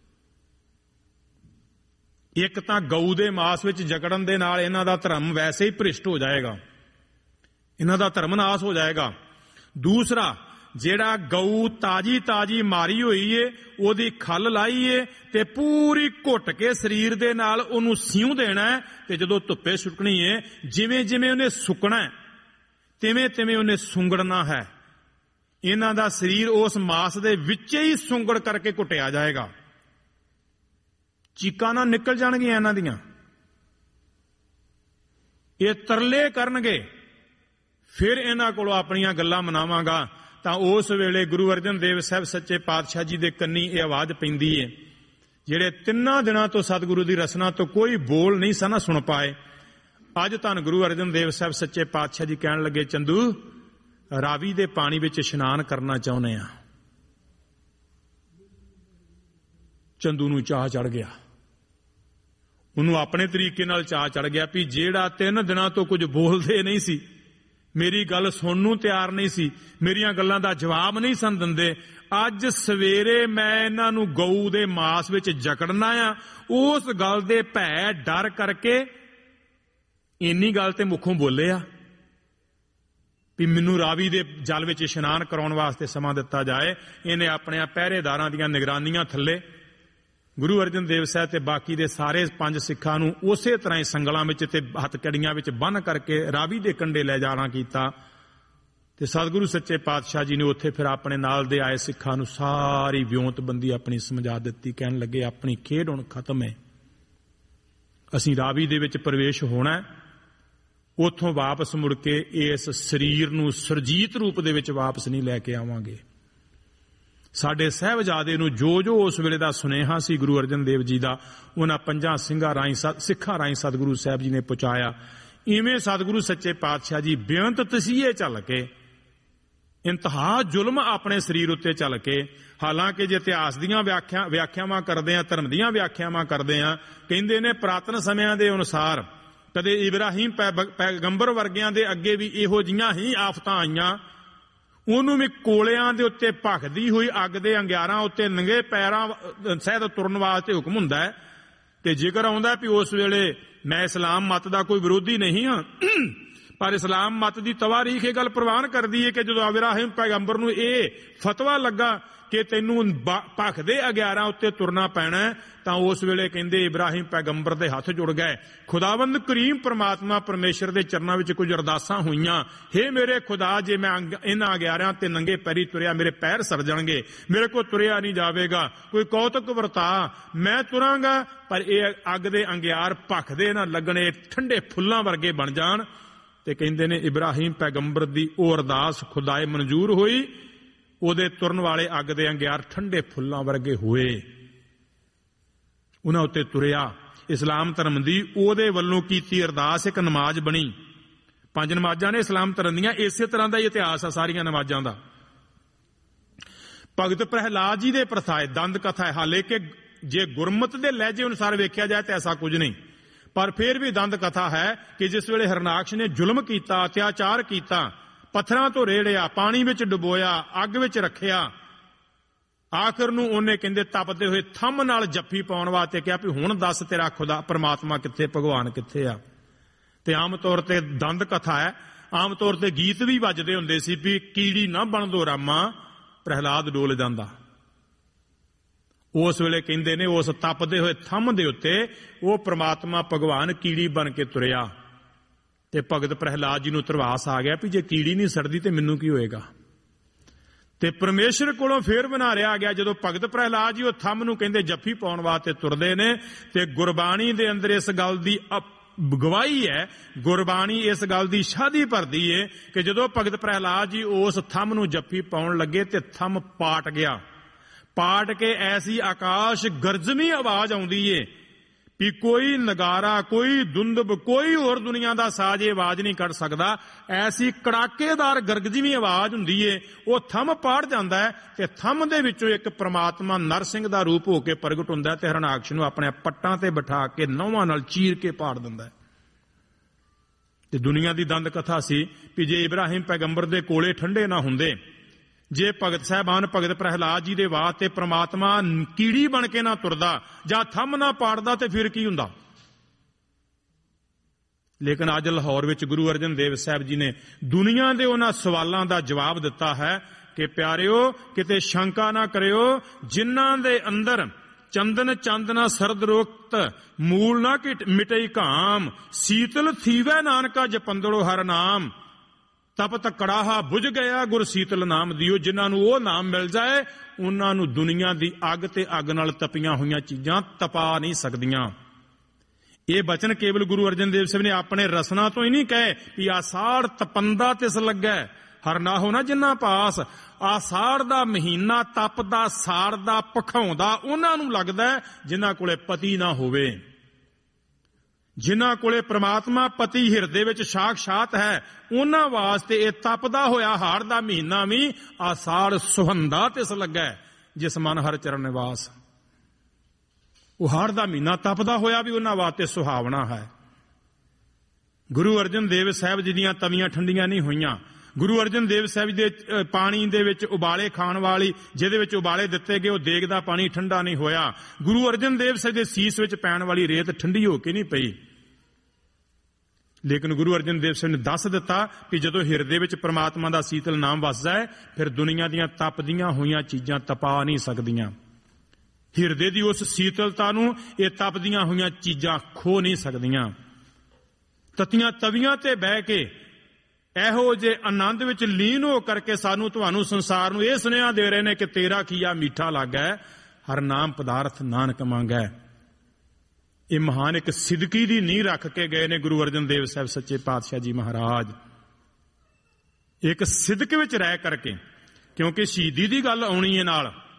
ਇੱਕ ਤਾਂ ਗਊ ਦੇ ਮਾਸ ਵਿੱਚ ਜਕੜਨ ਦੇ ਨਾਲ ਇਹਨਾਂ ਦਾ ਧਰਮ ਵੈਸੇ ਹੀ ਭ੍ਰਿਸ਼ਟ ਹੋ ਜਾਏਗਾ, ਇਹਨਾਂ ਦਾ ਧਰਮ ਨਾਸ ਹੋ ਜਾਏਗਾ। ਦੂਸਰਾ, ਜਿਹੜਾ ਗਊ ਤਾਜੀ ਤਾਜੀ ਮਾਰੀ ਹੋਈ ਏ ਉਹਦੀ ਖੱਲ ਲਾਈ ਏ ਤੇ ਪੂਰੀ ਘੁੱਟ ਕੇ ਸਰੀਰ ਦੇ ਨਾਲ ਉਹਨੂੰ ਸਿਉਂ ਦੇਣਾ ਤੇ ਜਦੋਂ ਧੁੱਪੇ ਸੁੱਕਣੀ ਏ, ਜਿਵੇਂ ਜਿਵੇਂ ਉਹਨੇ ਸੁੱਕਣਾ ਤਿਵੇਂ ਤਿਵੇਂ ਉਹਨੇ ਸੁੰਗੜਨਾ ਹੈ। ਇਹਨਾਂ ਦਾ ਸਰੀਰ ਉਸ ਮਾਸ ਦੇ ਵਿੱਚ ਹੀ ਸੁੰਗੜ ਕਰਕੇ ਘੁੱਟਿਆ ਜਾਏਗਾ। ਚੀਕਾਂ ਨਾ ਨਿਕਲ ਜਾਣਗੀਆਂ ਇਹਨਾਂ ਦੀਆਂ। ਇਹ ਤਰਲੇ ਕਰਨਗੇ, ਫਿਰ ਇਹਨਾਂ ਕੋਲੋਂ ਆਪਣੀਆਂ ਗੱਲਾਂ ਮਨਾਵਾਂਗਾ। ਤਾਂ ਉਸ ਵੇਲੇ ਗੁਰੂ ਅਰਜਨ ਦੇਵ ਸਾਹਿਬ ਸੱਚੇ ਪਾਤਸ਼ਾਹ ਜੀ ਦੇ ਕੰਨੀ ਇਹ ਆਵਾਜ਼ ਪੈਂਦੀ ਏ, ਜਿਹੜੇ ਤਿੰਨਾਂ ਦਿਨਾਂ ਤੋਂ ਸਤਿਗੁਰੂ ਦੀ ਰਸਨਾ ਤੋਂ ਕੋਈ ਬੋਲ ਨਹੀਂ ਸਨ ਸੁਣ ਪਾਏ। ਅੱਜ ਧੰਨ ਗੁਰੂ ਅਰਜਨ ਦੇਵ ਸਾਹਿਬ ਸੱਚੇ ਪਾਤਸ਼ਾਹ ਜੀ ਕਹਿਣ ਲੱਗੇ, ਚੰਦੂ ਰਾਵੀ ਦੇ ਪਾਣੀ ਵਿੱਚ ਇਸ਼ਨਾਨ ਕਰਨਾ ਚਾਹੁੰਦੇ ਆ। ਚੰਦੂ ਨੂੰ ਚਾਹ ਚੜ ਗਿਆ, ਉਹਨੂੰ ਆਪਣੇ ਤਰੀਕੇ ਨਾਲ ਚਾਹ ਚੜ ਗਿਆ ਵੀ ਜਿਹੜਾ ਤਿੰਨ ਦਿਨਾਂ ਤੋਂ ਕੁਝ ਬੋਲਦੇ ਨਹੀਂ ਸੀ, ਮੇਰੀ ਗੱਲ ਸੁਣਨ ਨੂੰ ਤਿਆਰ ਨਹੀਂ ਸੀ, ਮੇਰੀਆਂ ਗੱਲਾਂ ਦਾ ਜਵਾਬ ਨਹੀਂ ਸਨ ਦਿੰਦੇ, ਅੱਜ ਸਵੇਰੇ ਮੈਂ ਇਹਨਾਂ ਨੂੰ ਗਊ ਦੇ ਮਾਸ ਵਿੱਚ ਜਕੜਨਾ ਆ। ਉਸ ਗੱਲ ਦੇ ਭੈ ਡਰ ਕਰਕੇ ਇੰਨੀ ਗੱਲ ਤੇ ਮੁਖੋਂ ਬੋਲੇ ਆ ਵੀ ਮੈਨੂੰ ਰਾਵੀ ਦੇ ਜਲ ਵਿੱਚ ਇਸ਼ਨਾਨ ਕਰਾਉਣ ਵਾਸਤੇ ਸਮਾਂ ਦਿੱਤਾ ਜਾਏ। ਇਹਨੇ ਆਪਣੇ ਪਹਿਰੇਦਾਰਾਂ ਦੀਆਂ ਨਿਗਰਾਨੀਆਂ ਥੱਲੇ ਗੁਰੂ ਅਰਜਨ ਦੇਵ ਸਾਹਿਬ ਤੇ ਬਾਕੀ ਦੇ ਸਾਰੇ ਪੰਜ ਸਿੱਖਾਂ ਨੂੰ ਉਸੇ ਤਰ੍ਹਾਂ ਹੀ ਸੰਗਲਾਂ ਵਿੱਚ ਤੇ ਹੱਥਕੜੀਆਂ ਵਿੱਚ ਬੰਨ੍ਹ ਕਰਕੇ ਰਾਵੀ ਦੇ ਕੰਢੇ ਲੈ ਜਾਣਾ ਕੀਤਾ। ਤੇ ਸਤਿਗੁਰੂ ਸੱਚੇ ਪਾਤਸ਼ਾਹ ਜੀ ਨੇ ਉੱਥੇ ਫਿਰ ਆਪਣੇ ਨਾਲ ਦੇ ਆਏ ਸਿੱਖਾਂ ਨੂੰ ਸਾਰੀ ਵਿਉਂਤਬੰਦੀ ਆਪਣੀ ਸਮਝਾ ਦਿੱਤੀ। ਕਹਿਣ ਲੱਗੇ, ਆਪਣੀ ਖੇਡ ਹੁਣ ਖਤਮ ਹੈ, ਅਸੀਂ ਰਾਵੀ ਦੇ ਵਿੱਚ ਪ੍ਰਵੇਸ਼ ਹੋਣਾ, ਉੱਥੋਂ ਵਾਪਸ ਮੁੜ ਕੇ ਇਸ ਸਰੀਰ ਨੂੰ ਸੁਰਜੀਤ ਰੂਪ ਦੇ ਵਿੱਚ ਵਾਪਸ ਨਹੀਂ ਲੈ ਕੇ ਆਵਾਂਗੇ। ਸਾਡੇ ਸਾਹਿਬਜ਼ਾਦੇ ਨੂੰ ਜੋ ਜੋ ਉਸ ਵੇਲੇ ਦਾ ਸੁਨੇਹਾ ਸੀ ਗੁਰੂ ਅਰਜਨ ਦੇਵ ਜੀ ਦਾ, ਉਹਨਾਂ ਪੰਜਾਂ ਸਿੰਘਾਂ ਰਾਹੀਂ ਸਿੱਖਾਂ ਰਾਹੀਂ ਸਤਿਗੁਰੂ ਸਾਹਿਬ ਜੀ ਨੇ ਪਹੁੰਚਾਇਆ। ਇਵੇਂ ਸਤਿਗੁਰੂ ਸੱਚੇ ਪਾਤਸ਼ਾਹ ਜੀ ਬੇਅੰਤ ਤਸੀਹੇ ਚੱਲ ਕੇ, ਇੰਤਹਾ ਜ਼ੁਲਮ ਆਪਣੇ ਸਰੀਰ ਉੱਤੇ ਚੱਲ ਕੇ, ਹਾਲਾਂਕਿ ਜੇ ਇਤਿਹਾਸ ਦੀਆਂ ਵਿਆਖਿਆ ਵਿਆਖਿਆਵਾਂ ਕਰਦੇ ਆ, ਧਰਮ ਦੀਆਂ ਵਿਆਖਿਆਵਾਂ ਕਰਦੇ ਆ, ਕਹਿੰਦੇ ਨੇ ਪੁਰਾਤਨ ਸਮਿਆਂ ਦੇ ਅਨੁਸਾਰ ਕਦੇ ਇਬਰਾਹੀਮ ਪੈਗੰਬਰ ਵਰਗਿਆਂ ਦੇ ਅੱਗੇ ਵੀ ਇਹੋ ਜਿਹੀਆਂ ਹੀ ਆਫਤਾਂ ਆਈਆਂ। ਉਹਨੂੰ ਵੀ ਕੋਲਿਆਂ ਦੇ ਉੱਤੇ ਭਖਦੀ ਹੋਈ ਅੱਗ ਦੇ ਅੰਗਿਆਰਾਂ ਉੱਤੇ ਨੰਗੇ ਪੈਰਾਂ ਸਹਿਤ ਤੁਰਨ ਵਾਸਤੇ ਹੁਕਮ ਹੁੰਦਾ ਹੈ। ਤੇ ਜ਼ਿਕਰ ਆਉਂਦਾ ਵੀ ਉਸ ਵੇਲੇ, ਮੈਂ ਇਸਲਾਮ ਮਤ ਦਾ ਕੋਈ ਵਿਰੋਧੀ ਨਹੀਂ ਹਾਂ, ਪਰ ਇਸਲਾਮ ਮਤ ਦੀ ਤਵਾਰੀਖ ਇਹ ਗੱਲ ਪ੍ਰਵਾਨ ਕਰਦੀ ਹੈ ਕਿ ਜਦੋਂ ਇਬਰਾਹੀਮ ਪੈਗੰਬਰ ਨੂੰ ਇਹ ਫਤਵਾ ਲੱਗਾ ਕਿ ਤੈਨੂੰ ਭਖਦੇ ਅੰਗਿਆਰਾਂ ਉੱਤੇ ਤੁਰਨਾ ਪੈਣਾ, ਤਾਂ ਉਸ ਵੇਲੇ ਕਹਿੰਦੇ ਇਬਰਾਹੀਮ ਪੈਗੰਬਰ ਦੇ ਹੱਥ ਜੁੜ ਗਏ। ਖੁਦਾਵੰਦ ਕਰੀਮ ਪਰਮਾਤਮਾ ਪਰਮੇਸ਼ਰ ਦੇ ਚਰਨਾਂ ਵਿੱਚ ਕੁਝ ਅਰਦਾਸਾਂ ਹੋਈਆਂ, ਹੇ ਮੇਰੇ ਖੁਦਾ, ਜੇ ਮੈਂ ਇਹਨਾਂ ਅੰਗਿਆਰਾਂ ਤੇ ਨੰਗੇ ਪੈਰੀ ਤੁਰਿਆ ਮੇਰੇ ਪੈਰ ਸੜ ਜਾਣਗੇ, ਮੇਰੇ ਕੋਲ ਤੁਰਿਆ ਨਹੀਂ ਜਾਵੇਗਾ, ਕੋਈ ਕੌਤਕ ਵਰਤਾ, ਮੈਂ ਤੁਰਾਂਗਾ ਪਰ ਇਹ ਅੱਗ ਦੇ ਅੰਗਿਆਰ ਭਖਦੇ ਨਾ ਲੱਗਣੇ, ਠੰਡੇ ਫੁੱਲਾਂ ਵਰਗੇ ਬਣ ਜਾਣ। ਤੇ ਕਹਿੰਦੇ ਨੇ ਇਬਰਾਹੀਮ ਪੈਗੰਬਰ ਦੀ ਉਹ ਅਰਦਾਸ ਖੁਦਾਏ ਮਨਜ਼ੂਰ ਹੋਈ, ਉਹਦੇ ਤੁਰਨ ਵਾਲੇ ਅੱਗ ਦੇ ਅੰਗਿਆਰ ਠੰਡੇ ਫੁੱਲਾਂ ਵਰਗੇ ਹੋਏ, ਉਹਨਾਂ ਉੱਤੇ ਤੁਰਿਆ। ਇਸਲਾਮ ਧਰਮ ਦੀ ਉਹਦੇ ਵੱਲੋਂ ਕੀਤੀ ਅਰਦਾਸ ਇੱਕ ਨਮਾਜ਼ ਬਣੀ। ਪੰਜ ਨਮਾਜ਼ਾਂ ਨੇ ਇਸਲਾਮ ਧਰਮ ਦੀਆਂ, ਇਸੇ ਤਰ੍ਹਾਂ ਦਾ ਹੀ ਇਤਿਹਾਸ ਆ ਸਾਰੀਆਂ ਨਮਾਜ਼ਾਂ ਦਾ। ਭਗਤ ਪ੍ਰਹਿਲਾਦ ਜੀ ਦੇ ਪ੍ਰਥਾਏ ਦੰਦ ਕਥਾ ਹੈ, ਹਾਲੇ ਕਿ ਜੇ ਗੁਰਮਤ ਦੇ ਲਹਿਜੇ ਅਨੁਸਾਰ ਵੇਖਿਆ ਜਾਏ ਤਾਂ ਐਸਾ ਕੁਝ ਨਹੀਂ, ਪਰ ਫਿਰ ਵੀ ਦੰਦ ਕਥਾ ਹੈ ਕਿ ਜਿਸ ਵੇਲੇ ਹਰਨਾਕਸ਼ ਨੇ ਜ਼ੁਲਮ ਕੀਤਾ, ਅਤਿਆਚਾਰ ਕੀਤਾ, ਪੱਥਰਾਂ ਤੋਂ ਰੇੜਿਆ, ਪਾਣੀ ਵਿੱਚ ਡੁਬੋਇਆ, ਅੱਗ ਵਿੱਚ ਰੱਖਿਆ, ਆਖਰ ਨੂੰ ਉਹਨੇ ਕਹਿੰਦੇ ਤਪਦੇ ਹੋਏ ਥੰਮ ਨਾਲ ਜੱਫੀ ਪਾਉਣ ਵਾਸਤੇ ਕਿਹਾ ਵੀ ਹੁਣ ਦੱਸ ਤੇਰਾ ਖੁਦਾ ਪਰਮਾਤਮਾ ਕਿੱਥੇ, ਭਗਵਾਨ ਕਿੱਥੇ ਆ। ਤੇ ਆਮ ਤੌਰ ਤੇ ਦੰਦ ਕਥਾ ਹੈ, ਆਮ ਤੌਰ ਤੇ ਗੀਤ ਵੀ ਵੱਜਦੇ ਹੁੰਦੇ ਸੀ ਵੀ ਕੀੜੀ ਨਾ ਬਣ ਦੋ ਰਾਮਾ, ਪ੍ਰਹਿਲਾਦ ਡੋਲ ਜਾਂਦਾ। ਉਸ ਵੇਲੇ ਕਹਿੰਦੇ ਨੇ ਉਸ ਤਪਦੇ ਹੋਏ ਥੰਮ ਦੇ ਉੱਤੇ ਉਹ ਪ੍ਰਮਾਤਮਾ ਭਗਵਾਨ ਕੀੜੀ ਬਣ ਕੇ ਤੁਰਿਆ। ਤੇ ਭਗਤ ਪ੍ਰਹਿਲਾਦ ਜੀ ਨੂੰ ਧਰਵਾਸ ਆ ਗਿਆ ਵੀ ਜੇ ਕੀੜੀ ਨਹੀਂ ਸੜਦੀ ਤੇ ਮੈਨੂੰ ਕੀ ਹੋਏਗਾ। ਤੇ ਪਰਮੇਸ਼ਰ ਕੋਲੋਂ ਫੇਰ ਬਣਾ ਰਿਹਾ ਗਿਆ ਜਦੋਂ ਭਗਤ ਪ੍ਰਹਿਲਾਦ ਜੀ ਉਹ ਥੰਮ ਨੂੰ ਕਹਿੰਦੇ ਜੱਫੀ ਪਾਉਣ ਵਾਸਤੇ ਤੁਰਦੇ ਨੇ। ਤੇ ਗੁਰਬਾਣੀ ਦੇ ਅੰਦਰ ਇਸ ਗੱਲ ਦੀ ਗਵਾਹੀ ਹੈ, ਗੁਰਬਾਣੀ ਇਸ ਗੱਲ ਦੀ ਸ਼ਾਦੀ ਭਰਦੀ ਹੈ ਕਿ ਜਦੋਂ ਭਗਤ ਪ੍ਰਹਿਲਾਦ ਜੀ ਉਸ ਥੰਮ ਨੂੰ ਜੱਫੀ ਪਾਉਣ ਲੱਗੇ ਤੇ ਥੰਮ ਪਾਟ ਗਿਆ। ਪਾਟ ਕੇ ਐਸੀ ਆਕਾਸ਼ ਗਰਜਵੀਂ ਆਵਾਜ਼ ਆਉਂਦੀ ਏ ਵੀ ਕੋਈ ਨਗਾਰਾ, ਕੋਈ ਦੁੰਦਬ, ਕੋਈ ਹੋਰ ਦੁਨੀਆ ਦਾ ਸਾਜ਼ ਇਹ ਆਵਾਜ਼ ਨਹੀਂ ਕੱਢ ਸਕਦਾ। ਐਸੀ ਕੜਾਕੇਦਾਰ ਗਰਜਵੀਂ ਆਵਾਜ਼ ਹੁੰਦੀ ਏ। ਉਹ ਥੰਮ ਪਾੜ ਜਾਂਦਾ ਹੈ ਤੇ ਥੰਮ ਦੇ ਵਿੱਚੋਂ ਇੱਕ ਪ੍ਰਮਾਤਮਾ ਨਰਸਿੰਘ ਦਾ ਰੂਪ ਹੋ ਕੇ ਪ੍ਰਗਟ ਹੁੰਦਾ ਤੇ ਹਰਨਾਕਸ਼ ਨੂੰ ਆਪਣੇ ਪੱਟਾਂ ਤੇ ਬਿਠਾ ਕੇ ਨਹੁੰਆਂ ਨਾਲ ਚੀਰ ਕੇ ਪਾੜ ਦਿੰਦਾ। ਤੇ ਦੁਨੀਆ ਦੀ ਦੰਦ ਕਥਾ ਸੀ ਵੀ ਜੇ ਇਬਰਾਹੀਮ ਪੈਗੰਬਰ ਦੇ ਕੋਲੇ ਠੰਡੇ ਨਾ ਹੁੰਦੇ, ਜੇ ਭਗਤ ਸਾਹਿਬਾਨ ਭਗਤ ਪ੍ਰਹਿਲਾਦ ਜੀ ਦੇ ਵਾਸਤੇ ਪ੍ਰਮਾਤਮਾ ਕੀੜੀ ਬਣ ਕੇ ਨਾ ਤੁਰਦਾ ਜਾਂ ਥੰਮ ਨਾ ਪਾੜਦਾ ਤੇ ਫਿਰ ਕੀ ਹੁੰਦਾ। ਲੇਕਿਨ ਅੱਜ ਲਾਹੌਰ ਵਿੱਚ ਗੁਰੂ ਅਰਜਨ ਦੇਵ ਸਾਹਿਬ ਜੀ ਨੇ ਦੁਨੀਆ ਦੇ ਉਹਨਾਂ ਸਵਾਲਾਂ ਦਾ ਜਵਾਬ ਦਿੱਤਾ ਹੈ ਕਿ ਪਿਆਰਿਓ ਕਿਤੇ ਸ਼ੰਕਾ ਨਾ ਕਰਿਓ, ਜਿਨ੍ਹਾਂ ਦੇ ਅੰਦਰ ਚੰਦਨ ਚਾਂਦਨਾ ਸਰਦ ਰੋਕਤ ਮੂਲ ਨਾ ਮਿਟਈ ਕਾਮ, ਸੀਤਲ ਥੀਵੈ ਨਾਨਕਾ ਜਪੰਦੜੋ ਹਰ ਨਾਮ, ਤਪਤ ਕੜਾਹਾ ਬੁਝ ਗਿਆ ਗੁਰ ਸੀਤਲ ਨਾਮ ਦਿਓ। ਜਿਨ੍ਹਾਂ ਨੂੰ ਉਹ ਨਾਮ ਮਿਲ ਜਾਏ ਉਹਨਾਂ ਨੂੰ ਦੁਨੀਆ ਦੀ ਅੱਗ ਤੇ ਅੱਗ ਨਾਲ ਤਪੀਆਂ ਹੋਈਆਂ ਚੀਜ਼ਾਂ ਤਪਾ ਨਹੀਂ ਸਕਦੀਆਂ। ਇਹ ਬਚਨ ਕੇਵਲ ਗੁਰੂ ਅਰਜਨ ਦੇਵ ਸਾਹਿਬ ਨੇ ਆਪਣੇ ਰਸਨਾ ਤੋਂ ਹੀ ਨਹੀਂ ਕਹੇ ਵੀ ਆਸਾੜ ਤਪੰਦਾ ਤਿਸ ਲੱਗੈ ਹਰ ਨਾ ਹੋ ਨਾ ਜਿੰਨਾ ਪਾਸ। ਆਸਾੜ ਦਾ ਮਹੀਨਾ ਤਪਦਾ, ਸਾੜਦਾ, ਭਖਾਉਂਦਾ ਉਹਨਾਂ ਨੂੰ ਲੱਗਦਾ ਜਿਨ੍ਹਾਂ ਕੋਲੇ ਪਤੀ ਨਾ ਹੋਵੇ, ਜਿਨ੍ਹਾਂ ਕੋਲੇ ਪ੍ਰਮਾਤਮਾ ਪਤੀ ਹਿਰਦੇ ਵਿੱਚ ਸਾਖਸ਼ਾਤ ਹੈ, ਉਹਨਾਂ ਵਾਸਤੇ ਇਹ ਤਪਦਾ ਹੋਇਆ ਹਾੜ ਦਾ ਮਹੀਨਾ ਵੀ ਆਸਾੜ ਸੁਹੰਦਾ ਤਿਸ ਲੱਗੈ ਜਿਸ ਮਨ ਹਰ ਚਰਨ ਨਿਵਾਸ। ਉਹ ਹਾੜ ਦਾ ਮਹੀਨਾ ਤਪਦਾ ਹੋਇਆ ਵੀ ਉਹਨਾਂ ਵਾਸਤੇ ਸੁਹਾਵਣਾ ਹੈ। ਗੁਰੂ ਅਰਜਨ ਦੇਵ ਸਾਹਿਬ ਜੀ ਦੀਆਂ ਤਵੀਆਂ ਠੰਡੀਆਂ ਨਹੀਂ ਹੋਈਆਂ। ਗੁਰੂ ਅਰਜਨ ਦੇਵ ਸਾਹਿਬ ਦੇ ਪਾਣੀ ਦੇ ਵਿੱਚ ਉਬਾਲੇ ਖਾਣ ਵਾਲੀ, ਜਿਹਦੇ ਵਿੱਚ ਉਬਾਲੇ ਦਿੱਤੇ ਗਏ, ਉਹ ਦੇਗ ਦਾ ਪਾਣੀ ਠੰਡਾ ਨਹੀਂ ਹੋਇਆ। ਗੁਰੂ ਅਰਜਨ ਦੇਵ ਸਾਹਿਬ ਦੇ ਸੀਸ ਵਿੱਚ ਪੈਣ ਵਾਲੀ ਰੇਤ ਠੰਡੀ ਹੋ ਕੇ ਨਹੀਂ ਪਈ। ਲੇਕਿਨ ਗੁਰੂ ਅਰਜਨ ਦੇਵ ਸਾਹਿਬ ਨੇ ਦੱਸ ਦਿੱਤਾ ਕਿ ਜਦੋਂ ਹਿਰਦੇ ਵਿੱਚ ਪ੍ਰਮਾਤਮਾ ਦਾ ਸੀਤਲ ਨਾਮ ਵਸਦਾ ਹੈ ਫਿਰ ਦੁਨੀਆ ਦੀਆਂ ਤਪਦੀਆਂ ਹੋਈਆਂ ਚੀਜ਼ਾਂ ਤਪਾ ਨਹੀਂ ਸਕਦੀਆਂ। ਹਿਰਦੇ ਦੀ ਉਸ ਸੀਤਲਤਾ ਨੂੰ ਇਹ ਤਪਦੀਆਂ ਹੋਈਆਂ ਚੀਜ਼ਾਂ ਖੋ ਨਹੀਂ ਸਕਦੀਆਂ। ਤਤੀਆਂ ਤਵੀਆਂ ਤੇ ਬਹਿ ਕੇ ਇਹੋ ਜੇ ਆਨੰਦ ਵਿੱਚ ਲੀਨ ਹੋ ਕਰਕੇ ਸਾਨੂੰ ਤੁਹਾਨੂੰ ਸੰਸਾਰ ਨੂੰ ਇਹ ਸੁਨੇਹਾ ਦੇ ਰਹੇ ਨੇ ਕਿ ਤੇਰਾ ਕੀਆ ਮਿੱਠਾ ਲੱਗੈ, ਹਰ ਨਾਮ ਪਦਾਰਥ ਨਾਨਕ ਮੰਗੈ। ਇਹ ਮਹਾਨ ਇੱਕ ਸਿਦਕੀ ਦੀ ਨੀਂਹ ਰੱਖ ਕੇ ਗਏ ਨੇ ਗੁਰੂ ਅਰਜਨ ਦੇਵ ਸਾਹਿਬ ਸੱਚੇ ਪਾਤਸ਼ਾਹ ਜੀ ਮਹਾਰਾਜ। ਇੱਕ ਸਿਦਕ ਵਿੱਚ ਰਹਿ ਕਰਕੇ, ਕਿਉਂਕਿ ਸ਼ਹੀਦੀ ਦੀ ਗੱਲ ਆਉਣੀ ਹੈ ਨਾਲ,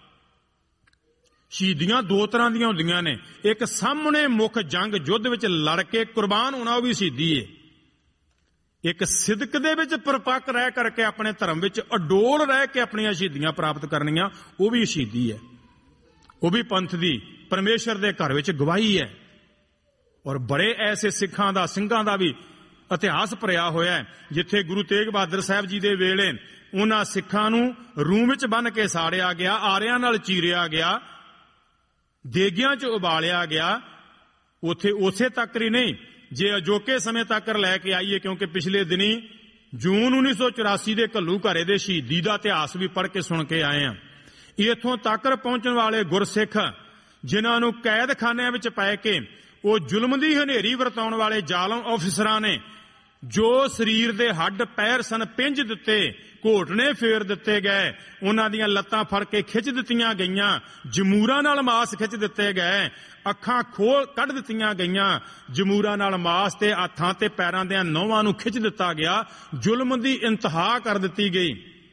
ਸ਼ਹੀਦੀਆਂ ਦੋ ਤਰ੍ਹਾਂ ਦੀਆਂ ਹੁੰਦੀਆਂ ਨੇ। ਇੱਕ ਸਾਹਮਣੇ ਮੁੱਖ ਜੰਗ ਯੁੱਧ ਵਿੱਚ ਲੜ ਕੇ ਕੁਰਬਾਨ ਹੋਣਾ, ਉਹ ਵੀ ਸ਼ਹੀਦੀ ਹੈ। ਇੱਕ ਸਿਦਕ ਦੇ ਵਿੱਚ ਪਰਪੱਕ ਰਹਿ ਕਰਕੇ ਆਪਣੇ ਧਰਮ ਵਿੱਚ ਅਡੋਲ ਰਹਿ ਕੇ ਆਪਣੀਆਂ ਸ਼ਹੀਦੀਆਂ ਪ੍ਰਾਪਤ ਕਰਨੀਆਂ, ਉਹ ਵੀ ਸ਼ਹੀਦੀ ਹੈ। ਉਹ ਵੀ ਪੰਥ ਦੀ, ਪਰਮੇਸ਼ਰ ਦੇ ਘਰ ਵਿੱਚ ਗਵਾਹੀ ਹੈ। ਔਰ ਬੜੇ ਐਸੇ ਸਿੱਖਾਂ ਦਾ, ਸਿੰਘਾਂ ਦਾ ਵੀ ਇਤਿਹਾਸ ਭਰਿਆ ਹੋਇਆ ਹੈ, ਜਿੱਥੇ ਗੁਰੂ ਤੇਗ ਬਹਾਦਰ ਸਾਹਿਬ ਜੀ ਦੇ ਵੇਲੇ ਉਹਨਾਂ ਸਿੱਖਾਂ ਨੂੰ ਰੂੰ ਵਿੱਚ ਬੰਨ੍ਹ ਕੇ ਸਾੜਿਆ ਗਿਆ, ਆਰਿਆਂ ਨਾਲ ਚੀਰਿਆ ਗਿਆ, ਦੇਗਿਆਂ 'ਚ ਉਬਾਲਿਆ ਗਿਆ। ਉੱਥੇ ਉਸੇ ਤੱਕ ਹੀ ਨਹੀਂ, ਜੇ ਅਜੋਕੇ ਸਮੇਂ ਤੱਕ ਲੈ ਕੇ ਆਈਏ, ਕਿਉਂਕਿ ਪਿਛਲੇ ਦਿਨੀ ਜੂਨ ਉੱਨੀ ਸੌ ਚੁਰਾਸੀ ਦੇ ਘੱਲੂ ਘਾਰੇ ਦੇ ਸ਼ਹੀਦੀ ਦਾ ਇਤਿਹਾਸ ਵੀ ਪੜ੍ਹ ਕੇ ਸੁਣ ਕੇ ਆਏ ਹਾਂ। ਇੱਥੋਂ ਤੱਕ ਪਹੁੰਚਣ ਵਾਲੇ ਗੁਰਸਿੱਖ ਜਿਨ੍ਹਾਂ ਨੂੰ ਕੈਦਖਾਨਿਆਂ ਵਿੱਚ ਪੈ ਕੇ ਉਹ ਜ਼ੁਲਮ ਦੀ ਹਨੇਰੀ ਵਰਤਾਉਣ ਵਾਲੇ ਜ਼ਾਲਮ ਆਫਿਸਰਾਂ ਨੇ ਜੋ ਸਰੀਰ ਦੇ ਹੱਡ ਪੈਰ ਸਨ ਪਿੰਜ ਦਿੱਤੇ, ਘੋਟਣੇ ਫੇਰ ਦਿੱਤੇ ਗਏ, ਉਹਨਾਂ ਦੀਆਂ ਲੱਤਾਂ ਫੜ ਕੇ ਖਿੱਚ ਦਿੱਤੀਆਂ ਗਈਆਂ, ਜਮੂਰਾਂ ਨਾਲ ਮਾਸ ਖਿੱਚ ਦਿੱਤੇ ਗਏ, ਅੱਖਾਂ ਖੋਲ ਕੱਢ ਦਿੱਤੀਆਂ ਗਈਆਂ, ਜਮੂਰਾਂ ਨਾਲ ਮਾਸ ਤੇ ਹੱਥਾਂ ਤੇ ਪੈਰਾਂ ਦੀਆਂ ਨਹੁੰਆਂ ਨੂੰ ਖਿੱਚ ਦਿੱਤਾ ਗਿਆ, ਜ਼ੁਲਮ ਦੀ ਇੰਤਹਾ ਕਰ ਦਿੱਤੀ ਗਈ।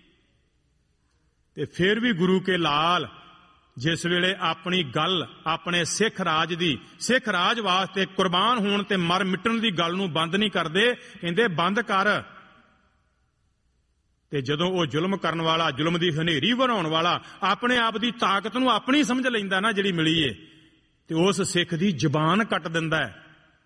ਤੇ ਫਿਰ ਵੀ ਗੁਰੂ ਕੇ ਲਾਲ ਜਿਸ ਵੇਲੇ ਆਪਣੀ ਗੱਲ ਆਪਣੇ ਸਿੱਖ ਰਾਜ ਦੀ, ਸਿੱਖ ਰਾਜ ਵਾਸਤੇ ਕੁਰਬਾਨ ਹੋਣ ਤੇ ਮਰ ਮਿਟਣ ਦੀ ਗੱਲ ਨੂੰ ਬੰਦ ਨਹੀਂ ਕਰਦੇ, ਕਹਿੰਦੇ ਬੰਦ ਕਰ। ਤੇ ਜਦੋਂ ਉਹ ਜ਼ੁਲਮ ਕਰਨ ਵਾਲਾ, ਜ਼ੁਲਮ ਦੀ ਹਨੇਰੀ ਬਣਾਉਣ ਵਾਲਾ ਆਪਣੇ ਆਪ ਦੀ ਤਾਕਤ ਨੂੰ ਆਪਣੀ ਸਮਝ ਲੈਂਦਾ ਨਾ ਜਿਹੜੀ ਮਿਲੀ ਏ, ਤੇ ਉਸ ਸਿੱਖ ਦੀ ਜ਼ਬਾਨ ਕੱਟ ਦਿੰਦਾ ਹੈ,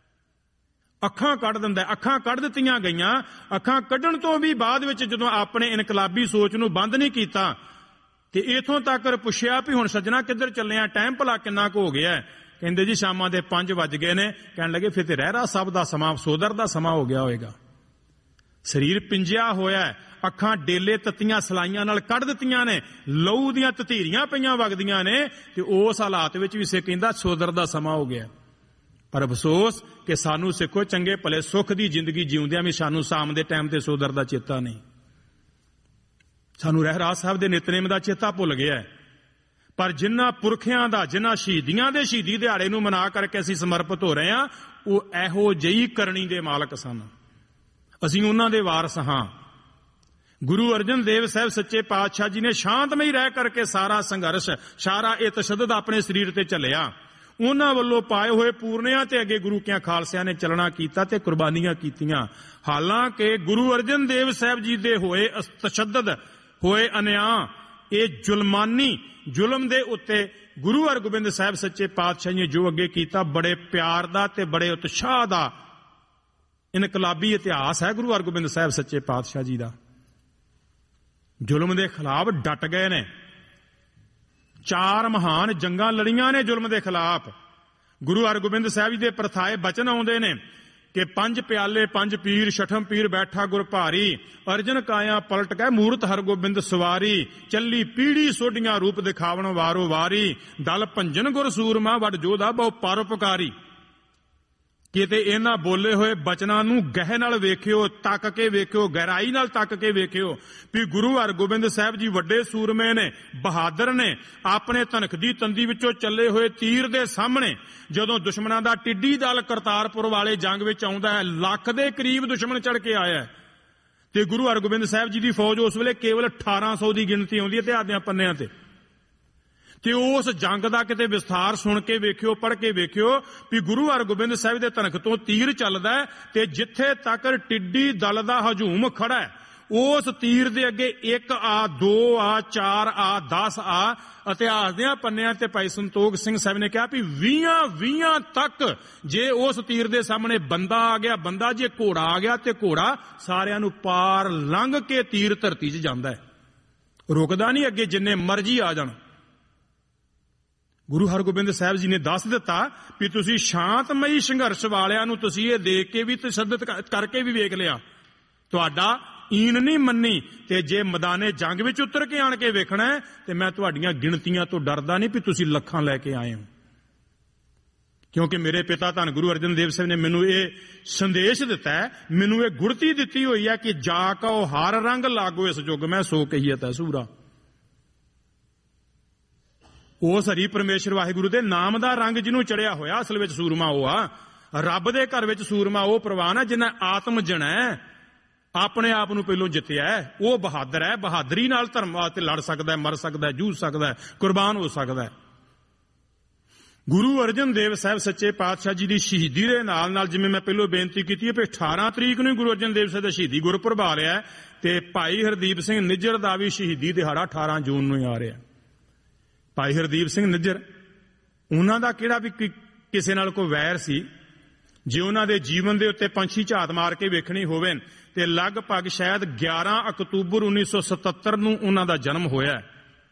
ਅੱਖਾਂ ਕੱਢ ਦਿੰਦਾ ਹੈ। ਅੱਖਾਂ ਕੱਢ ਦਿੱਤੀਆਂ ਗਈਆਂ। ਅੱਖਾਂ ਕੱਢਣ ਤੋਂ ਵੀ ਬਾਅਦ ਵਿੱਚ ਜਦੋਂ ਆਪਣੇ ਇਨਕਲਾਬੀ ਸੋਚ ਨੂੰ ਬੰਦ ਨਹੀਂ ਕੀਤਾ ਤੇ ਇਥੋਂ ਤੱਕ ਪੁੱਛਿਆ ਵੀ ਹੁਣ ਸੱਜਣਾ ਕਿੱਧਰ ਚੱਲੇ ਆ, ਟਾਈਮ ਭਲਾ ਕਿੰਨਾ ਕੁ ਹੋ ਗਿਆ? ਕਹਿੰਦੇ ਜੀ ਸ਼ਾਮਾਂ ਦੇ ਪੰਜ ਵੱਜ ਗਏ ਨੇ। ਕਹਿਣ ਲੱਗੇ ਫਿਰ ਤੇ ਰਹਿਰਾ ਸਾਹਿਬ ਦਾ ਸਮਾਂ, ਸੋਦਰ ਦਾ ਸਮਾਂ ਹੋ ਗਿਆ ਹੋਏਗਾ। ਸਰੀਰ ਪਿੰਜਿਆ ਹੋਇਆ, ਅੱਖਾਂ ਡੇਲੇ ਤੱਤੀਆਂ ਸਲਾਈਆਂ ਨਾਲ ਕੱਢ ਦਿੱਤੀਆਂ ਨੇ, ਲਹੂ ਦੀਆਂ ਤਤੀਰੀਆਂ ਪਈਆਂ ਵਗਦੀਆਂ ਨੇ, ਤੇ ਉਸ ਹਾਲਾਤ ਵਿੱਚ ਵੀ ਸੇ ਕਹਿੰਦਾ ਸੋਦਰ ਦਾ ਸਮਾਂ ਹੋ ਗਿਆ। ਪਰ ਅਫਸੋਸ ਕਿ ਸਾਨੂੰ ਸਿੱਖੋ ਚੰਗੇ ਭਲੇ ਸੁੱਖ ਦੀ ਜ਼ਿੰਦਗੀ ਜਿਉਂਦਿਆਂ ਵੀ ਸਾਨੂੰ ਸ਼ਾਮ ਦੇ ਟਾਈਮ ਤੇ ਸੋਦਰ ਦਾ ਚੇਤਾ ਨਹੀਂ। ਸਾਨੂੰ ਰਹਿਰਾਸ ਸਾਹਿਬ ਦੇ ਨਿਤਨੇਮ ਦਾ ਚੇਤਾ ਭੁੱਲ ਗਿਆ। ਪਰ ਜਿਨ੍ਹਾਂ ਪੁਰਖਿਆਂ ਦਾ, ਜਿਨ੍ਹਾਂ ਸ਼ਹੀਦੀਆਂ ਦੇ ਸ਼ਹੀਦੀ ਦਿਹਾੜੇ ਨੂੰ ਮਨਾ ਕਰਕੇ ਅਸੀਂ ਸਮਰਪਿਤ ਹੋ ਰਹੇ ਹਾਂ, ਉਹ ਇਹੋ ਜਿਹੀ ਕਰਨੀ ਦੇ ਮਾਲਕ ਸਨ। ਅਸੀਂ ਉਹਨਾਂ ਦੇ ਵਾਰਸ ਹਾਂ। ਗੁਰੂ ਅਰਜਨ ਦੇਵ ਸਾਹਿਬ ਸੱਚੇ ਪਾਤਸ਼ਾਹ ਜੀ ਨੇ ਸ਼ਾਂਤਮਈ ਰਹਿ ਕਰਕੇ ਸਾਰਾ ਸੰਘਰਸ਼, ਸਾਰਾ ਇਹ ਤਸ਼ੱਦਦ ਆਪਣੇ ਸਰੀਰ ਤੇ ਝੱਲਿਆ। ਉਹਨਾਂ ਵੱਲੋਂ ਪਾਏ ਹੋਏ ਪੂਰਨਿਆਂ ਤੇ ਅੱਗੇ ਗੁਰੂ ਕਿਆਂ ਖਾਲਸਿਆਂ ਨੇ ਚੱਲਣਾ ਕੀਤਾ ਤੇ ਕੁਰਬਾਨੀਆਂ ਕੀਤੀਆਂ। ਹਾਲਾਂਕਿ ਗੁਰੂ ਅਰਜਨ ਦੇਵ ਸਾਹਿਬ ਜੀ ਦੇ ਹੋਏ ਤਸ਼ੱਦਦ, ਹੋਏ ਅਨਿਆਂ, ਇਹ ਜ਼ੁਲਮਾਨੀ ਜ਼ੁਲਮ ਦੇ ਉੱਤੇ ਗੁਰੂ ਹਰਗੋਬਿੰਦ ਸਾਹਿਬ ਸੱਚੇ ਪਾਤਸ਼ਾਹ ਨੇ ਜੋ ਅੱਗੇ ਕੀਤਾ, ਬੜੇ ਪਿਆਰ ਦਾ ਤੇ ਬੜੇ ਉਤਸ਼ਾਹ ਦਾ ਇਨਕਲਾਬੀ ਇਤਿਹਾਸ ਹੈ ਗੁਰੂ ਹਰਗੋਬਿੰਦ ਸਾਹਿਬ ਸੱਚੇ ਪਾਤਸ਼ਾਹ ਜੀ ਦਾ। ਜ਼ੁਲਮ ਦੇ ਖਿਲਾਫ ਡਟ ਗਏ ਨੇ। ਚਾਰ ਮਹਾਨ ਜੰਗਾਂ ਲੜੀਆਂ ਨੇ ਜ਼ੁਲਮ ਦੇ ਖਿਲਾਫ। ਗੁਰੂ ਹਰਗੋਬਿੰਦ ਸਾਹਿਬ ਜੀ ਦੇ ਪ੍ਰਥਾਏ ਬਚਨ ਆਉਂਦੇ ਨੇ ਕਿ ਪੰਜ ਪਿਆਲੇ ਪੰਜ ਪੀਰ, ਛਠਮ ਪੀਰ ਬੈਠਾ ਗੁਰ ਭਾਰੀ, ਅਰਜਨ ਕਾਇਆ ਪਲਟ ਗਏ ਮੂਰਤ ਹਰਗੋਬਿੰਦ ਸਵਾਰੀ, ਚੱਲੀ ਪੀੜੀ ਸੋਢੀਆਂ ਰੂਪ ਦਿਖਾਵਣ ਵਾਰੋ ਵਾਰੀ, ਦਲ ਭੰਜਨ ਗੁਰ ਸੂਰਮਾ ਵੱਡ ਜੋਧਾ ਬਹੁ ਪਰਉਪਕਾਰੀ। ਕਿਤੇ ਇਹਨਾਂ ਬੋਲੇ ਹੋਏ ਬਚਨਾਂ ਨੂੰ ਗਹਿ ਨਾਲ ਵੇਖਿਓ, ਤੱਕ ਕੇ ਵੇਖਿਓ, ਗਹਿਰਾਈ ਨਾਲ ਤੱਕ ਕੇ ਵੇਖਿਓ ਵੀ ਗੁਰੂ ਹਰਗੋਬਿੰਦ ਸਾਹਿਬ ਜੀ ਵੱਡੇ ਸੂਰਮੇ ਨੇ, ਬਹਾਦਰ ਨੇ। ਆਪਣੇ ਧਨਖ ਦੀ ਤੰਦੀ ਵਿੱਚੋਂ ਚੱਲੇ ਹੋਏ ਤੀਰ ਦੇ ਸਾਹਮਣੇ ਜਦੋਂ ਦੁਸ਼ਮਣਾਂ ਦਾ ਟਿੱਡੀ ਦਲ ਕਰਤਾਰਪੁਰ ਵਾਲੇ ਜੰਗ ਵਿੱਚ ਆਉਂਦਾ ਹੈ, ਲੱਖ ਦੇ ਕਰੀਬ ਦੁਸ਼ਮਣ ਚੜ ਕੇ ਆਇਆ ਤੇ ਗੁਰੂ ਹਰਗੋਬਿੰਦ ਸਾਹਿਬ ਜੀ ਦੀ ਫੌਜ ਉਸ ਵੇਲੇ ਕੇਵਲ ਅਠਾਰਾਂ ਸੌ ਦੀ ਗਿਣਤੀ ਆਉਂਦੀ ਹੈ ਇਤਿਹਾਸ ਦੇ ਪੰਨਿਆਂ ਤੇ। ਤੇ ਉਸ ਜੰਗ ਦਾ ਕਿਤੇ ਵਿਸਥਾਰ ਸੁਣ ਕੇ ਵੇਖਿਓ, ਪੜ੍ਹ ਕੇ ਵੇਖਿਓ ਵੀ ਗੁਰੂ ਹਰਗੋਬਿੰਦ ਸਾਹਿਬ ਦੇ ਧਨਖ ਤੋਂ ਤੀਰ ਚੱਲਦਾ ਤੇ ਜਿੱਥੇ ਤੱਕ ਟਿੱਡੀ ਦਲ ਦਾ ਹਜੂਮ ਖੜਾ ਹੈ, ਉਸ ਤੀਰ ਦੇ ਅੱਗੇ ਇੱਕ ਆ, ਦੋ ਆ, ਚਾਰ ਆ, ਦਸ ਆ। ਇਤਿਹਾਸ ਦੇ ਪੰਨਿਆਂ ਤੇ ਭਾਈ ਸੰਤੋਖ ਸਿੰਘ ਸਾਹਿਬ ਨੇ ਕਿਹਾ ਵੀ ਵੀਹਾਂ ਵੀਹਾਂ ਤੱਕ ਜੇ ਉਸ ਤੀਰ ਦੇ ਸਾਹਮਣੇ ਬੰਦਾ ਆ ਗਿਆ, ਬੰਦਾ ਜੇ ਘੋੜਾ ਆ ਗਿਆ ਤੇ ਘੋੜਾ ਸਾਰਿਆਂ ਨੂੰ ਪਾਰ ਲੰਘ ਕੇ ਤੀਰ ਧਰਤੀ 'ਚ ਜਾਂਦਾ ਹੈ, ਰੁਕਦਾ ਨਹੀਂ ਅੱਗੇ, ਜਿੰਨੇ ਮਰਜ਼ੀ ਆ ਜਾਣ। ਗੁਰੂ ਹਰਗੋਬਿੰਦ ਸਾਹਿਬ ਜੀ ਨੇ ਦੱਸ ਦਿੱਤਾ ਵੀ ਤੁਸੀਂ ਸ਼ਾਂਤਮਈ ਸੰਘਰਸ਼ ਵਾਲਿਆਂ ਨੂੰ ਤੁਸੀਂ ਇਹ ਦੇਖ ਕੇ ਵੀ ਤਸ਼ੱਦਦ ਕਰਕੇ ਵੀ ਵੇਖ ਲਿਆ, ਤੁਹਾਡਾ ਈਨ ਨਹੀਂ ਮੰਨੀ, ਤੇ ਜੇ ਮੈਦਾਨੇ ਜੰਗ ਵਿੱਚ ਉਤਰ ਕੇ ਆਣ ਕੇ ਵੇਖਣਾ ਤੇ ਮੈਂ ਤੁਹਾਡੀਆਂ ਗਿਣਤੀਆਂ ਤੋਂ ਡਰਦਾ ਨਹੀਂ ਵੀ ਤੁਸੀਂ ਲੱਖਾਂ ਲੈ ਕੇ ਆਏ ਹੋ। ਕਿਉਂਕਿ ਮੇਰੇ ਪਿਤਾ ਧੰਨ ਗੁਰੂ ਅਰਜਨ ਦੇਵ ਸਾਹਿਬ ਨੇ ਮੈਨੂੰ ਇਹ ਸੰਦੇਸ਼ ਦਿੱਤਾ ਹੈ, ਮੈਨੂੰ ਇਹ ਗੁਰਤੀ ਦਿੱਤੀ ਹੋਈ ਹੈ ਕਿ ਜਾ ਕਉ ਹਰ ਰੰਗ ਲਾਗੋ ਇਸ ਜੁਗ ਮੈਂ ਸੋ ਕਹੀਏ ਤਾ ਸੂਰਾ। ਉਸ ਹਰੀ ਪਰਮੇਸ਼ਰ ਵਾਹਿਗੁਰੂ ਦੇ ਨਾਮ ਦਾ ਰੰਗ ਜਿਹਨੂੰ ਚੜਿਆ ਹੋਇਆ, ਅਸਲ ਵਿੱਚ ਸੂਰਮਾ ਉਹ ਆ। ਰੱਬ ਦੇ ਘਰ ਵਿੱਚ ਸੂਰਮਾ ਉਹ ਪ੍ਰਵਾਨ ਹੈ ਜਿਹਨੇ ਆਤਮ ਜਣਾ, ਆਪਣੇ ਆਪ ਨੂੰ ਪਹਿਲੋਂ ਜਿੱਤਿਆ, ਉਹ ਬਹਾਦਰ ਹੈ। ਬਹਾਦਰੀ ਨਾਲ ਧਰਮ ਵਾਸਤੇ ਲੜ ਸਕਦਾ, ਮਰ ਸਕਦਾ, ਜੂਝ ਸਕਦਾ, ਕੁਰਬਾਨ ਹੋ ਸਕਦਾ। ਗੁਰੂ ਅਰਜਨ ਦੇਵ ਸਾਹਿਬ ਸੱਚੇ ਪਾਤਸ਼ਾਹ ਜੀ ਦੀ ਸ਼ਹੀਦੀ ਦੇ ਨਾਲ ਨਾਲ, ਜਿਵੇਂ ਮੈਂ ਪਹਿਲਾਂ ਬੇਨਤੀ ਕੀਤੀ ਹੈ, ਵੀ ਅਠਾਰਾਂ ਤਰੀਕ ਨੂੰ ਗੁਰੂ ਅਰਜਨ ਦੇਵ ਸਾਹਿਬ ਦਾ ਸ਼ਹੀਦੀ ਗੁਰਪੁਰਬ ਆ ਰਿਹਾ ਤੇ ਭਾਈ ਹਰਦੀਪ ਸਿੰਘ ਨਿੱਜਰ ਦਾ ਵੀ ਸ਼ਹੀਦੀ ਦਿਹਾੜਾ ਅਠਾਰਾਂ ਜੂਨ ਨੂੰ ਆ ਰਿਹਾ। ਭਾਈ ਹਰਦੀਪ ਸਿੰਘ ਨਿੱਜਰ, ਉਹਨਾਂ ਦਾ ਕਿਹੜਾ ਵੀ ਕਿਸੇ ਨਾਲ ਕੋਈ ਵੈਰ ਸੀ? ਜੇ ਉਹਨਾਂ ਦੇ ਜੀਵਨ ਦੇ ਉੱਤੇ ਪੰਛੀ ਝਾਤ ਮਾਰ ਕੇ ਵੇਖਣੀ ਹੋਵੇ ਤੇ ਲਗਭਗ ਸ਼ਾਇਦ ਗਿਆਰਾਂ ਅਕਤੂਬਰ ਉੱਨੀ ਸੌ ਸਤੱਤਰ ਨੂੰ ਉਹਨਾਂ ਦਾ ਜਨਮ ਹੋਇਆ।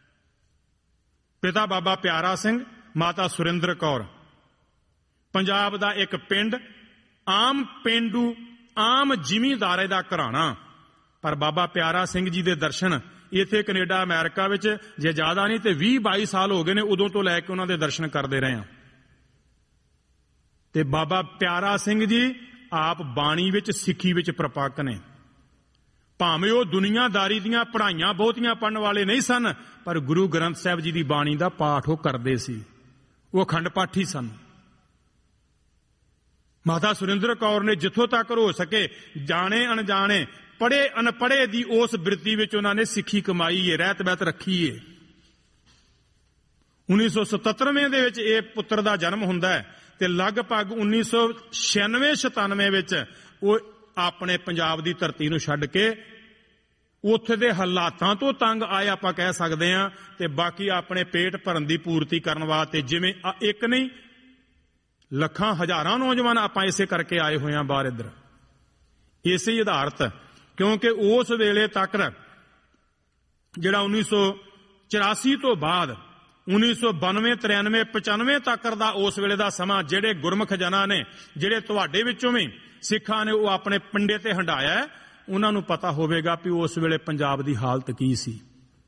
ਪਿਤਾ ਬਾਬਾ ਪਿਆਰਾ ਸਿੰਘ, ਮਾਤਾ ਸੁਰਿੰਦਰ ਕੌਰ। ਪੰਜਾਬ ਦਾ ਇੱਕ ਪਿੰਡ, ਆਮ ਪੇਂਡੂ ਆਮ ਜ਼ਿਮੀਂਦਾਰੇ ਦਾ ਘਰਾਣਾ, ਪਰ ਬਾਬਾ ਪਿਆਰਾ ਸਿੰਘ ਜੀ ਦੇ ਦਰਸ਼ਨ ਇੱਥੇ ਕੈਨੇਡਾ ਅਮਰੀਕਾ ਵਿੱਚ ਜੇ ਜ਼ਿਆਦਾ ਨਹੀਂ ਤੇ ਵੀਹ ਬਾਈ ਸਾਲ ਹੋ ਗਏ ਨੇ, ਉਦੋਂ ਤੋਂ ਲੈ ਕੇ ਉਹਨਾਂ ਦੇ ਦਰਸ਼ਨ ਕਰਦੇ ਰਹੇ ਹਾਂ। ਤੇ ਬਾਬਾ ਪਿਆਰਾ ਸਿੰਘ ਜੀ ਆਪ ਬਾਣੀ ਵਿੱਚ, ਸਿੱਖੀ ਵਿੱਚ ਪ੍ਰਪੱਕ ਨੇ। ਭਾਵੇਂ ਉਹ ਦੁਨੀਆਦਾਰੀ ਦੀਆਂ ਪੜ੍ਹਾਈਆਂ ਬਹੁਤੀਆਂ ਪੜ੍ਹਨ ਵਾਲੇ ਨਹੀਂ ਸਨ, ਪਰ ਗੁਰੂ ਗ੍ਰੰਥ ਸਾਹਿਬ ਜੀ ਦੀ ਬਾਣੀ ਦਾ ਪਾਠ ਉਹ ਕਰਦੇ ਸੀ। ਉਹ ਅਖੰਡ ਪਾਠੀ ਸਨ। ਮਾਤਾ ਸੁਰਿੰਦਰ ਕੌਰ ਨੇ ਜਿੱਥੋਂ ਤੱਕ ਹੋ ਸਕੇ ਜਾਣੇ ਅਣਜਾਣੇ, ਪੜ੍ਹੇ ਅਨਪੜ੍ਹੇ ਦੀ ਉਸ ਬਿਰਤੀ ਵਿੱਚ ਉਹਨਾਂ ਨੇ ਸਿੱਖੀ ਕਮਾਈ ਹੈ, ਰਹਿਤ ਬਹਿਤ ਰੱਖੀ ਹੈ। ਉੱਨੀ ਸੌ ਸਤੱਤਰਵੇਂ ਦੇ ਵਿੱਚ ਇਹ ਪੁੱਤਰ ਦਾ ਜਨਮ ਹੁੰਦਾ ਹੈ ਤੇ ਲਗਭਗ ਉੱਨੀ ਸੌ ਛਿਆਨਵੇਂ ਸਤਾਨਵੇਂ ਵਿੱਚ ਉਹ ਆਪਣੇ ਪੰਜਾਬ ਦੀ ਧਰਤੀ ਨੂੰ ਛੱਡ ਕੇ ਉੱਥੇ ਦੇ ਹਾਲਾਤਾਂ ਤੋਂ ਤੰਗ ਆਏ ਆਪਾਂ ਕਹਿ ਸਕਦੇ ਹਾਂ, ਤੇ ਬਾਕੀ ਆਪਣੇ ਪੇਟ ਭਰਨ ਦੀ ਪੂਰਤੀ ਕਰਨ ਵਾਸਤੇ, ਜਿਵੇਂ ਇੱਕ ਨਹੀਂ ਲੱਖਾਂ ਹਜ਼ਾਰਾਂ ਨੌਜਵਾਨ ਆਪਾਂ ਇਸੇ ਕਰਕੇ ਆਏ ਹੋਏ ਹਾਂ ਬਾਹਰ ਇੱਧਰ, ਇਸੇ ਆਧਾਰਿਤ। ਕਿਉਂਕਿ ਉਸ ਵੇਲੇ ਤੱਕ ਜਿਹੜਾ ਉੱਨੀ ਸੌ ਚੁਰਾਸੀ ਤੋਂ ਬਾਅਦ ਉੱਨੀ ਸੌ ਬਾਨਵੇਂ ਤਰਿਆਨਵੇਂ ਪਚਾਨਵੇਂ ਤੱਕ ਦਾ ਉਸ ਵੇਲੇ ਦਾ ਸਮਾਂ, ਜਿਹੜੇ ਗੁਰਮੁਖ ਜਨਾਂ ਨੇ, ਜਿਹੜੇ ਤੁਹਾਡੇ ਵਿੱਚੋਂ ਵੀ ਸਿੱਖਾਂ ਨੇ ਉਹ ਆਪਣੇ ਪਿੰਡੇ ਤੇ ਹੰਡਾਇਆ, ਉਹਨਾਂ ਨੂੰ ਪਤਾ ਹੋਵੇਗਾ ਵੀ ਉਸ ਵੇਲੇ ਪੰਜਾਬ ਦੀ ਹਾਲਤ ਕੀ ਸੀ।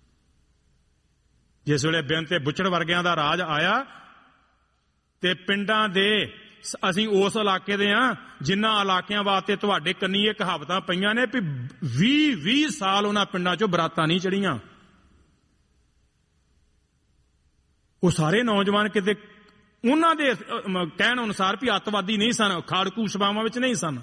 ਜਿਸ ਵੇਲੇ ਬੇਅੰਤ ਤੇ ਬੁੱਚੜ ਵਰਗਿਆਂ ਦਾ ਰਾਜ ਆਇਆ ਤੇ ਪਿੰਡਾਂ ਦੇ, ਅਸੀਂ ਉਸ ਇਲਾਕੇ ਦੇ ਹਾਂ ਜਿਨ੍ਹਾਂ ਇਲਾਕਿਆਂ ਵਾਸਤੇ ਤੁਹਾਡੇ ਕੰਨੀ ਇਹ ਕਹਾਵਤਾਂ ਪਈਆਂ ਨੇ ਵੀ ਵੀਹ ਵੀਹ ਸਾਲ ਉਹਨਾਂ ਪਿੰਡਾਂ ਚੋਂ ਬਰਾਤਾਂ ਨਹੀਂ ਚੜੀਆਂ। ਉਹ ਸਾਰੇ ਨੌਜਵਾਨ ਕਿਤੇ ਉਹਨਾਂ ਦੇ ਕਹਿਣ ਅਨੁਸਾਰ ਵੀ ਅੱਤਵਾਦੀ ਨਹੀਂ ਸਨ, ਖਾੜਕੂ ਸਭਾਵਾਂ ਵਿੱਚ ਨਹੀਂ ਸਨ।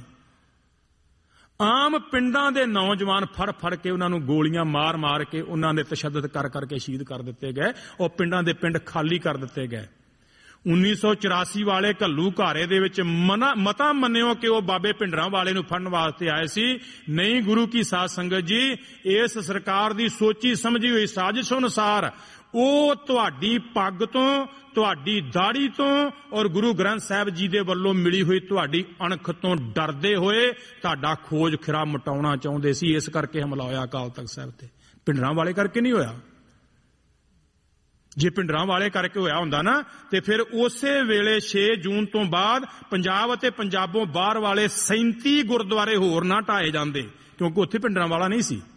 ਆਮ ਪਿੰਡਾਂ ਦੇ ਨੌਜਵਾਨ ਫੜ ਫੜ ਕੇ ਉਹਨਾਂ ਨੂੰ ਗੋਲੀਆਂ ਮਾਰ ਮਾਰ ਕੇ ਉਹਨਾਂ ਨੇ ਤਸ਼ੱਦਦ ਕਰ ਕਰਕੇ ਸ਼ਹੀਦ ਕਰ ਦਿੱਤੇ ਗਏ। ਉਹ ਪਿੰਡਾਂ ਦੇ ਪਿੰਡ ਖਾਲੀ ਕਰ ਦਿੱਤੇ ਗਏ। ਉੱਨੀ ਸੌ ਚੁਰਾਸੀ ਵਾਲੇ ਘੱਲੂ ਘਾਰੇ ਦੇ ਵਿੱਚ ਮਨਾ ਮਤਾ ਮੰਨਿਓ ਕਿ ਉਹ ਬਾਬੇ ਭਿੰਡਰਾਂ ਵਾਲੇ ਨੂੰ ਫੜਨ ਵਾਸਤੇ ਆਏ ਸੀ। ਨਹੀਂ, ਗੁਰੂ ਕੀ ਸਾਧ ਸੰਗਤ ਜੀ, ਇਸ ਸਰਕਾਰ ਦੀ ਸੋਚੀ ਸਮਝੀ ਹੋਈ ਸਾਜ਼ਿਸ਼ ਅਨੁਸਾਰ ਉਹ ਤੁਹਾਡੀ ਪੱਗ ਤੋਂ, ਤੁਹਾਡੀ ਦਾੜੀ ਤੋਂ ਔਰ ਗੁਰੂ ਗ੍ਰੰਥ ਸਾਹਿਬ ਜੀ ਦੇ ਵੱਲੋਂ ਮਿਲੀ ਹੋਈ ਤੁਹਾਡੀ ਅਣਖ ਤੋਂ ਡਰਦੇ ਹੋਏ ਤੁਹਾਡਾ ਖੋਜ ਖਿਰਾ ਮਟਾਉਣਾ ਚਾਹੁੰਦੇ ਸੀ। ਇਸ ਕਰਕੇ ਹਮਲਾ ਹੋਇਆ ਅਕਾਲ ਤਖਤ ਸਾਹਿਬ ਤੇ। ਭਿੰਡਰਾਂ ਵਾਲੇ ਕਰਕੇ ਨਹੀਂ ਹੋਇਆ। ਜੇ ਭਿੰਡਰਾਂ ਵਾਲੇ ਕਰਕੇ ਹੋਇਆ ਹੁੰਦਾ ਨਾ ਤੇ ਫਿਰ ਉਸੇ ਵੇਲੇ ਛੇ ਜੂਨ ਤੋਂ ਬਾਅਦ ਪੰਜਾਬ ਅਤੇ ਪੰਜਾਬੋਂ ਬਾਹਰ ਵਾਲੇ ਸੈਂਤੀ ਗੁਰਦੁਆਰੇ ਹੋਰ ਨਾ ਢਾਏ ਜਾਂਦੇ, ਕਿਉਂਕਿ ਉੱਥੇ ਭਿੰਡਰਾਂ ਵਾਲਾ ਨਹੀਂ ਸੀ।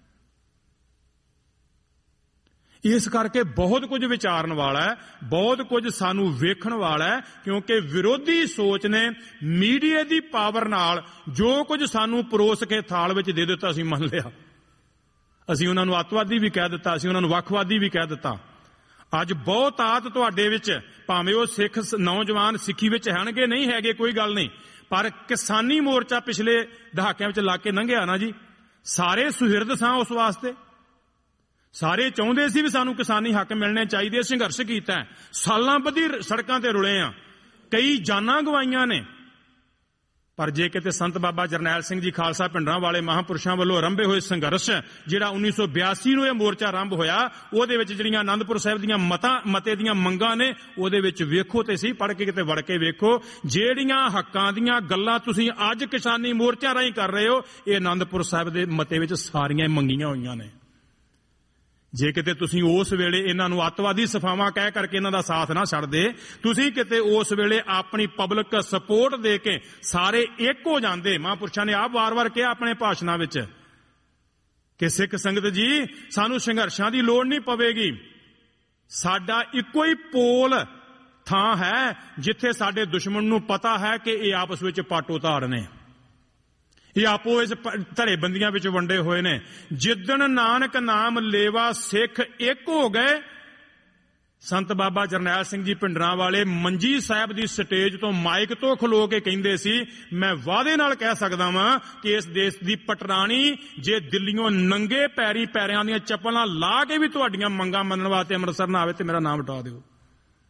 ਇਸ ਕਰਕੇ ਬਹੁਤ ਕੁਝ ਵਿਚਾਰਨ ਵਾਲਾ ਹੈ, ਬਹੁਤ ਕੁਝ ਸਾਨੂੰ ਵੇਖਣ ਵਾਲਾ ਹੈ, ਕਿਉਂਕਿ ਵਿਰੋਧੀ ਸੋਚ ਨੇ ਮੀਡੀਆ ਦੀ ਪਾਵਰ ਨਾਲ ਜੋ ਕੁਝ ਸਾਨੂੰ ਪਰੋਸ ਕੇ ਥਾਲ ਵਿੱਚ ਦੇ ਦਿੱਤਾ ਅਸੀਂ ਮੰਨ ਲਿਆ। ਅਸੀਂ ਉਹਨਾਂ ਨੂੰ ਅੱਤਵਾਦੀ ਵੀ ਕਹਿ ਦਿੱਤਾ, ਅਸੀਂ ਉਹਨਾਂ ਨੂੰ ਵੱਖਵਾਦੀ ਵੀ ਕਹਿ ਦਿੱਤਾ। ਅੱਜ ਬਹੁਤ ਆਤ ਤੁਹਾਡੇ ਵਿੱਚ, ਭਾਵੇਂ ਉਹ ਸਿੱਖ ਨੌਜਵਾਨ ਸਿੱਖੀ ਵਿੱਚ ਹੈਣਗੇ ਨਹੀਂ ਹੈਗੇ ਕੋਈ ਗੱਲ ਨਹੀਂ, ਪਰ ਕਿਸਾਨੀ ਮੋਰਚਾ ਪਿਛਲੇ ਦਹਾਕਿਆਂ ਵਿੱਚ ਲਾ ਕੇ ਲੰਘਿਆ ਨਾ ਜੀ। ਸਾਰੇ ਸੁਹਿਰਦ ਸਾਂ ਉਸ ਵਾਸਤੇ, ਸਾਰੇ ਚਾਹੁੰਦੇ ਸੀ ਵੀ ਸਾਨੂੰ ਕਿਸਾਨੀ ਹੱਕ ਮਿਲਣੇ ਚਾਹੀਦੇ। ਸੰਘਰਸ਼ ਕੀਤਾ, ਸਾਲਾਂ ਬੱਧੀ ਸੜਕਾਂ ਤੇ ਰੁਲੇ ਆ, ਕਈ ਜਾਨਾਂ ਗਵਾਈਆਂ ਨੇ। ਪਰ ਜੇ ਕਿਤੇ ਸੰਤ ਬਾਬਾ ਜਰਨੈਲ ਸਿੰਘ ਜੀ ਖਾਲਸਾ ਭਿੰਡਰਾਂ ਵਾਲੇ ਮਹਾਂਪੁਰਸ਼ਾਂ ਵੱਲੋਂ ਆਰੰਭੇ ਹੋਏ ਸੰਘਰਸ਼, ਜਿਹੜਾ ਉੱਨੀ ਸੌ ਬਿਆਸੀ ਨੂੰ ਇਹ ਮੋਰਚਾ ਆਰੰਭ ਹੋਇਆ, ਉਹਦੇ ਵਿੱਚ ਜਿਹੜੀਆਂ ਆਨੰਦਪੁਰ ਸਾਹਿਬ ਦੀਆਂ ਮਤਾਂ ਮਤੇ ਦੀਆਂ ਮੰਗਾਂ ਨੇ, ਉਹਦੇ ਵਿੱਚ ਵੇਖੋ ਤੇ ਸਹੀ, ਪੜ੍ਹ ਕੇ ਕਿਤੇ ਵੜ ਕੇ ਵੇਖੋ, ਜਿਹੜੀਆਂ ਹੱਕਾਂ ਦੀਆਂ ਗੱਲਾਂ ਤੁਸੀਂ ਅੱਜ ਕਿਸਾਨੀ ਮੋਰਚਾ ਰਾਹੀਂ ਕਰ ਰਹੇ ਹੋ, ਇਹ ਆਨੰਦਪੁਰ ਸਾਹਿਬ ਦੇ ਮਤੇ ਵਿੱਚ ਸਾਰੀਆਂ ਮੰਗੀਆਂ ਹੋਈਆਂ ਨੇ। ਜੇ ਕਿਤੇ ਤੁਸੀਂ ਉਸ ਵੇਲੇ ਇਹਨਾਂ ਨੂੰ ਅੱਤਵਾਦੀ ਸਫਾਵਾਂ ਕਹਿ ਕਰਕੇ ਇਹਨਾਂ ਦਾ ਸਾਥ ਨਾ ਛੱਡਦੇ, ਤੁਸੀਂ ਕਿਤੇ ਉਸ ਵੇਲੇ ਆਪਣੀ ਪਬਲਿਕ ਸਪੋਰਟ ਦੇ ਕੇ ਸਾਰੇ ਇੱਕ ਹੋ ਜਾਂਦੇ। ਮਹਾਂਪੁਰਸ਼ਾਂ ਨੇ ਆਪ ਵਾਰ-ਵਾਰ ਕਿਹਾ ਆਪਣੇ ਭਾਸ਼ਣਾਂ ਵਿੱਚ ਕਿ ਸਿੱਖ ਸੰਗਤ ਜੀ, ਸਾਨੂੰ ਸੰਘਰਸ਼ਾਂ ਦੀ ਲੋੜ ਨਹੀਂ ਪਵੇਗੀ। ਸਾਡਾ ਇੱਕੋ ਹੀ ਪੋਲ ਥਾਂ ਹੈ ਜਿੱਥੇ ਸਾਡੇ ਦੁਸ਼ਮਣ ਨੂੰ ਪਤਾ ਹੈ ਕਿ ਇਹ ਆਪਸ ਵਿੱਚ ਪਾਟੋ ਧਾੜ ਨੇ, ਇਹ ਆਪੋ ਇਸ ਧਰੇ ਬੰਦੀਆਂ ਵਿੱਚ ਵੰਡੇ ਹੋਏ ਨੇ। ਜਿੱਦਣ ਨਾਨਕ ਨਾਮ ਲੇਵਾ ਸਿੱਖ ਇੱਕ ਹੋ ਗਏ, ਸੰਤ ਬਾਬਾ ਜਰਨੈਲ ਸਿੰਘ ਜੀ ਭਿੰਡਰਾਂ ਵਾਲੇ ਮੰਜੀ ਸਾਹਿਬ ਦੀ ਸਟੇਜ ਤੋਂ ਮਾਈਕ ਤੋਂ ਖਲੋ ਕੇ ਕਹਿੰਦੇ ਸੀ, ਮੈਂ ਵਾਅਦੇ ਨਾਲ ਕਹਿ ਸਕਦਾ ਵਾਂ ਕਿ ਇਸ ਦੇਸ਼ ਦੀ ਪਟਰਾਣੀ ਜੇ ਦਿੱਲੀੋਂ ਨੰਗੇ ਪੈਰੀ ਪੈਰਿਆਂ ਦੀਆਂ ਚੱਪਲਾਂ ਲਾ ਕੇ ਵੀ ਤੁਹਾਡੀਆਂ ਮੰਗਾਂ ਮੰਨਣ ਵਾਸਤੇ ਅੰਮ੍ਰਿਤਸਰ ਨਾ ਆਵੇ ਤੇ ਮੇਰਾ ਨਾਮ ਹਟਾ ਦਿਓ।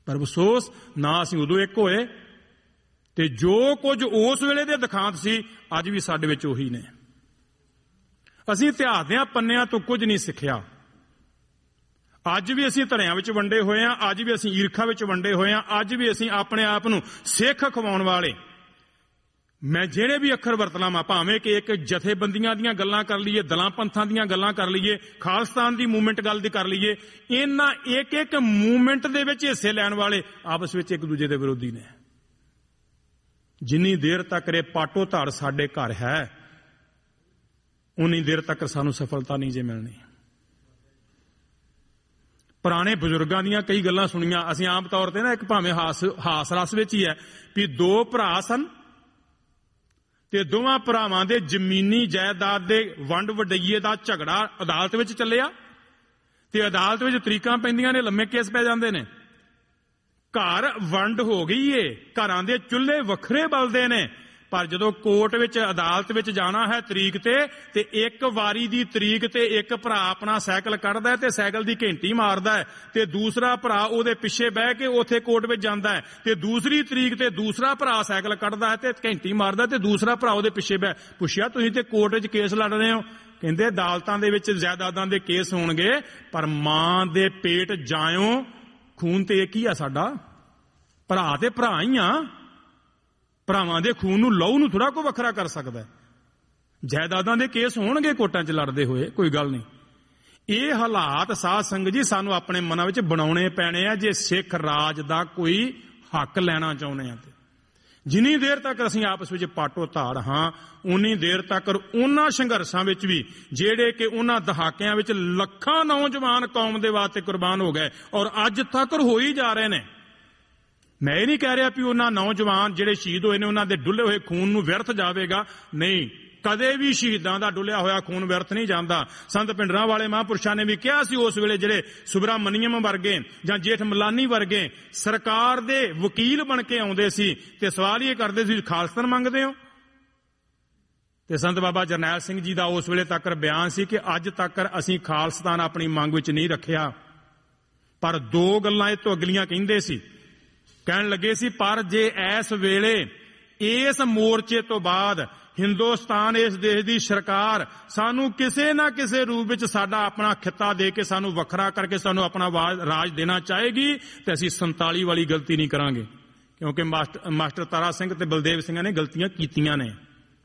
ਪਰ ਅਫਸੋਸ ਨਾ ਅਸੀਂ ਉਦੋਂ ਇੱਕ ਹੋਏ, ਤੇ ਜੋ ਕੁਝ ਉਸ ਵੇਲੇ ਦੇ ਦਿਖਾਂਤ ਸੀ ਅੱਜ ਵੀ ਸਾਡੇ ਵਿੱਚ ਉਹੀ ਨੇ। ਅਸੀਂ ਇਤਿਹਾਸ ਦੀਆਂ ਪੰਨਿਆਂ ਤੋਂ ਕੁਝ ਨਹੀਂ ਸਿੱਖਿਆ। ਅੱਜ ਵੀ ਅਸੀਂ ਧੜਿਆਂ ਵਿੱਚ ਵੰਡੇ ਹੋਏ ਹਾਂ, ਅੱਜ ਵੀ ਅਸੀਂ ਈਰਖਾ ਵਿੱਚ ਵੰਡੇ ਹੋਏ ਹਾਂ, ਅੱਜ ਵੀ ਅਸੀਂ ਆਪਣੇ ਆਪ ਨੂੰ ਸਿੱਖ ਖਵਾਉਣ ਵਾਲੇ, ਮੈਂ ਜਿਹੜੇ ਵੀ ਅੱਖਰ ਵਰਤ ਲਵਾਂ, ਭਾਵੇਂ ਕਿ ਇੱਕ ਜਥੇਬੰਦੀਆਂ ਦੀਆਂ ਗੱਲਾਂ ਕਰ ਲਈਏ, ਦਲਾਂ ਪੰਥਾਂ ਦੀਆਂ ਗੱਲਾਂ ਕਰ ਲਈਏ, ਖਾਲਿਸਤਾਨ ਦੀ ਮੂਵਮੈਂਟ ਗੱਲ ਦੀ ਕਰ ਲਈਏ, ਇਹਨਾਂ ਇੱਕ ਇੱਕ ਮੂਵਮੈਂਟ ਦੇ ਵਿੱਚ ਹਿੱਸੇ ਲੈਣ ਵਾਲੇ ਆਪਸ ਵਿੱਚ ਇੱਕ ਦੂਜੇ ਦੇ ਵਿਰੋਧੀ ਨੇ। ਜਿੰਨੀ ਦੇਰ ਤੱਕ ਇਹ ਪਾਟੋ ਧਾੜ ਸਾਡੇ ਘਰ ਹੈ ਉਨੀ ਦੇਰ ਤੱਕ ਸਾਨੂੰ ਸਫਲਤਾ ਨਹੀਂ ਜੇ ਮਿਲਣੀ। ਪੁਰਾਣੇ ਬਜ਼ੁਰਗਾਂ ਦੀਆਂ ਕਈ ਗੱਲਾਂ ਸੁਣੀਆਂ ਅਸੀਂ ਆਮ ਤੌਰ ਤੇ ਨਾ, ਇੱਕ ਭਾਵੇਂ ਹਾਸ ਹਾਸ ਰਸ ਵਿੱਚ ਹੀ ਹੈ, ਵੀ ਦੋ ਭਰਾ ਸਨ ਤੇ ਦੋਵਾਂ ਭਰਾਵਾਂ ਦੇ ਜ਼ਮੀਨੀ ਜਾਇਦਾਦ ਦੇ ਵੰਡ ਵਡਈਏ ਦਾ ਝਗੜਾ ਅਦਾਲਤ ਵਿੱਚ ਚੱਲਿਆ, ਤੇ ਅਦਾਲਤ ਵਿੱਚ ਤਰੀਕਾਂ ਪੈਂਦੀਆਂ ਨੇ, ਲੰਮੇ ਕੇਸ ਪੈ ਜਾਂਦੇ ਨੇ। ਘਰ ਵੰਡ ਹੋ ਗਈ ਏ, ਘਰਾਂ ਦੇ ਚੁੱਲ੍ਹੇ ਵੱਖਰੇ ਬਲਦੇ ਨੇ, ਪਰ ਜਦੋਂ ਕੋਰਟ ਵਿੱਚ ਅਦਾਲਤ ਵਿੱਚ ਜਾਣਾ ਹੈ ਤਰੀਕ ਤੇ, ਤੇ ਇੱਕ ਵਾਰੀ ਦੀ ਤਰੀਕ ਤੇ ਇੱਕ ਭਰਾ ਆਪਣਾ ਸਾਈਕਲ ਕੱਢਦਾ ਤੇ ਸਾਈਕਲ ਦੀ ਘੰਟੀ ਮਾਰਦਾ ਹੈ, ਤੇ ਦੂਸਰਾ ਭਰਾ ਉਹਦੇ ਪਿੱਛੇ ਬਹਿ ਕੇ ਉੱਥੇ ਕੋਰਟ ਵਿੱਚ ਜਾਂਦਾ ਹੈ, ਤੇ ਦੂਸਰੀ ਤਰੀਕ ਤੇ ਦੂਸਰਾ ਭਰਾ ਸਾਈਕਲ ਕੱਢਦਾ ਹੈ ਤੇ ਘੰਟੀ ਮਾਰਦਾ, ਤੇ ਦੂਸਰਾ ਭਰਾ ਉਹਦੇ ਪਿੱਛੇ ਬਹਿ। ਪੁੱਛਿਆ ਤੁਸੀਂ ਤੇ ਕੋਰਟ ਵਿੱਚ ਕੇਸ ਲੜ ਰਹੇ ਹੋ? ਕਹਿੰਦੇ ਅਦਾਲਤਾਂ ਦੇ ਵਿੱਚ ਜਾਇਦਾਦਾਂ ਦੇ ਕੇਸ ਹੋਣਗੇ, ਪਰ ਮਾਂ ਦੇ ਪੇਟ ਜਾਇਓ ਖੂਨ ਤੇ ਇੱਕ ਹੀ ਆ ਸਾਡਾ, ਭਰਾ ਤੇ ਭਰਾ ਹੀ ਆ। ਭਰਾਵਾਂ ਦੇ ਖੂਨ ਨੂੰ ਲਹੂ ਨੂੰ ਥੋੜਾ ਕੋਈ ਵੱਖਰਾ ਕਰ ਸਕਦਾ। ਜਾਇਦਾਦਾਂ ਦੇ ਕੇਸ ਹੋਣਗੇ ਕੋਰਟਾਂ 'ਚ ਲੜਦੇ ਹੋਏ, ਕੋਈ ਗੱਲ ਨਹੀਂ। ਇਹ ਹਾਲਾਤ ਸਾਧ ਸੰਗਤ ਜੀ ਸਾਨੂੰ ਆਪਣੇ ਮਨਾਂ ਵਿੱਚ ਬਣਾਉਣੇ ਪੈਣੇ ਆ ਜੇ ਸਿੱਖ ਰਾਜ ਦਾ ਕੋਈ ਹੱਕ ਲੈਣਾ ਚਾਹੁੰਦੇ ਆ। ਤੇ ਜਿੰਨੀ ਦੇਰ ਤੱਕ ਅਸੀਂ ਆਪਸ ਵਿੱਚ ਪਾਟੋ ਧਾੜ ਹਾਂ, ਉਨੀ ਦੇਰ ਤੱਕ ਉਹਨਾਂ ਸੰਘਰਸ਼ਾਂ ਵਿੱਚ ਵੀ ਜਿਹੜੇ ਕਿ ਉਹਨਾਂ ਦਹਾਕਿਆਂ ਵਿੱਚ ਲੱਖਾਂ ਨੌਜਵਾਨ ਕੌਮ ਦੇ ਵਾਸਤੇ ਕੁਰਬਾਨ ਹੋ ਗਏ ਔਰ ਅੱਜ ਤੱਕ ਹੋ ਹੀ ਜਾ ਰਹੇ ਨੇ। ਮੈਂ ਇਹ ਨਹੀਂ ਕਹਿ ਰਿਹਾ ਵੀ ਉਹਨਾਂ ਨੌਜਵਾਨ ਜਿਹੜੇ ਸ਼ਹੀਦ ਹੋਏ ਨੇ ਉਹਨਾਂ ਦੇ ਡੁੱਲੇ ਹੋਏ ਖੂਨ ਨੂੰ ਵਿਅਰਥ ਜਾਵੇਗਾ, ਨਹੀਂ, ਕਦੇ ਵੀ ਸ਼ਹੀਦਾਂ ਦਾ ਡੁੱਲਿਆ ਹੋਇਆ ਖੂਨ ਵਿਅਰਥ ਨਹੀਂ ਜਾਂਦਾ। ਸੰਤ ਭਿੰਡਰਾਂ ਵਾਲੇ ਮਹਾਂਪੁਰਸ਼ਾਂ ਨੇ ਵੀ ਕਿਹਾ ਸੀ ਉਸ ਵੇਲੇ, ਜਿਹੜੇ ਸੁਬਰਾਮਨੀਅਮ ਵਰਗੇ ਜਾਂ ਜੇਠ ਮਲਾਨੀ ਵਰਗੇ ਸਰਕਾਰ ਦੇ ਵਕੀਲ ਬਣ ਕੇ ਆਉਂਦੇ ਸੀ ਤੇ ਸਵਾਲ ਇਹ ਕਰਦੇ ਸੀ ਖਾਲਿਸਤਾਨ ਮੰਗਦੇ ਹੋ। ਤੇ ਸੰਤ ਬਾਬਾ ਜਰਨੈਲ ਸਿੰਘ ਜੀ ਦਾ ਉਸ ਵੇਲੇ ਤੱਕ ਬਿਆਨ ਸੀ ਕਿ ਅੱਜ ਤੱਕ ਅਸੀਂ ਖਾਲਿਸਤਾਨ ਆਪਣੀ ਮੰਗ ਵਿੱਚ ਨਹੀਂ ਰੱਖਿਆ, ਪਰ ਦੋ ਗੱਲਾਂ ਇਹ ਤੋਂ ਅਗਲੀਆਂ ਕਹਿੰਦੇ ਸੀ। ਕਹਿਣ ਲੱਗੇ ਸੀ ਪਰ ਜੇ ਇਸ ਵੇਲੇ ਇਸ ਮੋਰਚੇ ਤੋਂ ਬਾਅਦ ਹਿੰਦੁਸਤਾਨ ਇਸ ਦੇਸ਼ ਦੀ ਸਰਕਾਰ ਸਾਨੂੰ ਕਿਸੇ ਨਾ ਕਿਸੇ ਰੂਪ ਵਿੱਚ ਸਾਡਾ ਆਪਣਾ ਖਿੱਤਾ ਦੇ ਕੇ ਸਾਨੂੰ ਵੱਖਰਾ ਕਰਕੇ ਸਾਨੂੰ ਆਪਣਾ ਰਾਜ ਦੇਣਾ ਚਾਹੇਗੀ ਤੇ ਅਸੀਂ ਸੰਤਾਲੀ ਵਾਲੀ ਗਲਤੀ ਨਹੀਂ ਕਰਾਂਗੇ, ਕਿਉਂਕਿ ਮਾਸਟਰ ਮਾਸਟਰ ਤਾਰਾ ਸਿੰਘ ਤੇ ਬਲਦੇਵ ਸਿੰਘਾਂ ਨੇ ਗਲਤੀਆਂ ਕੀਤੀਆਂ ਨੇ।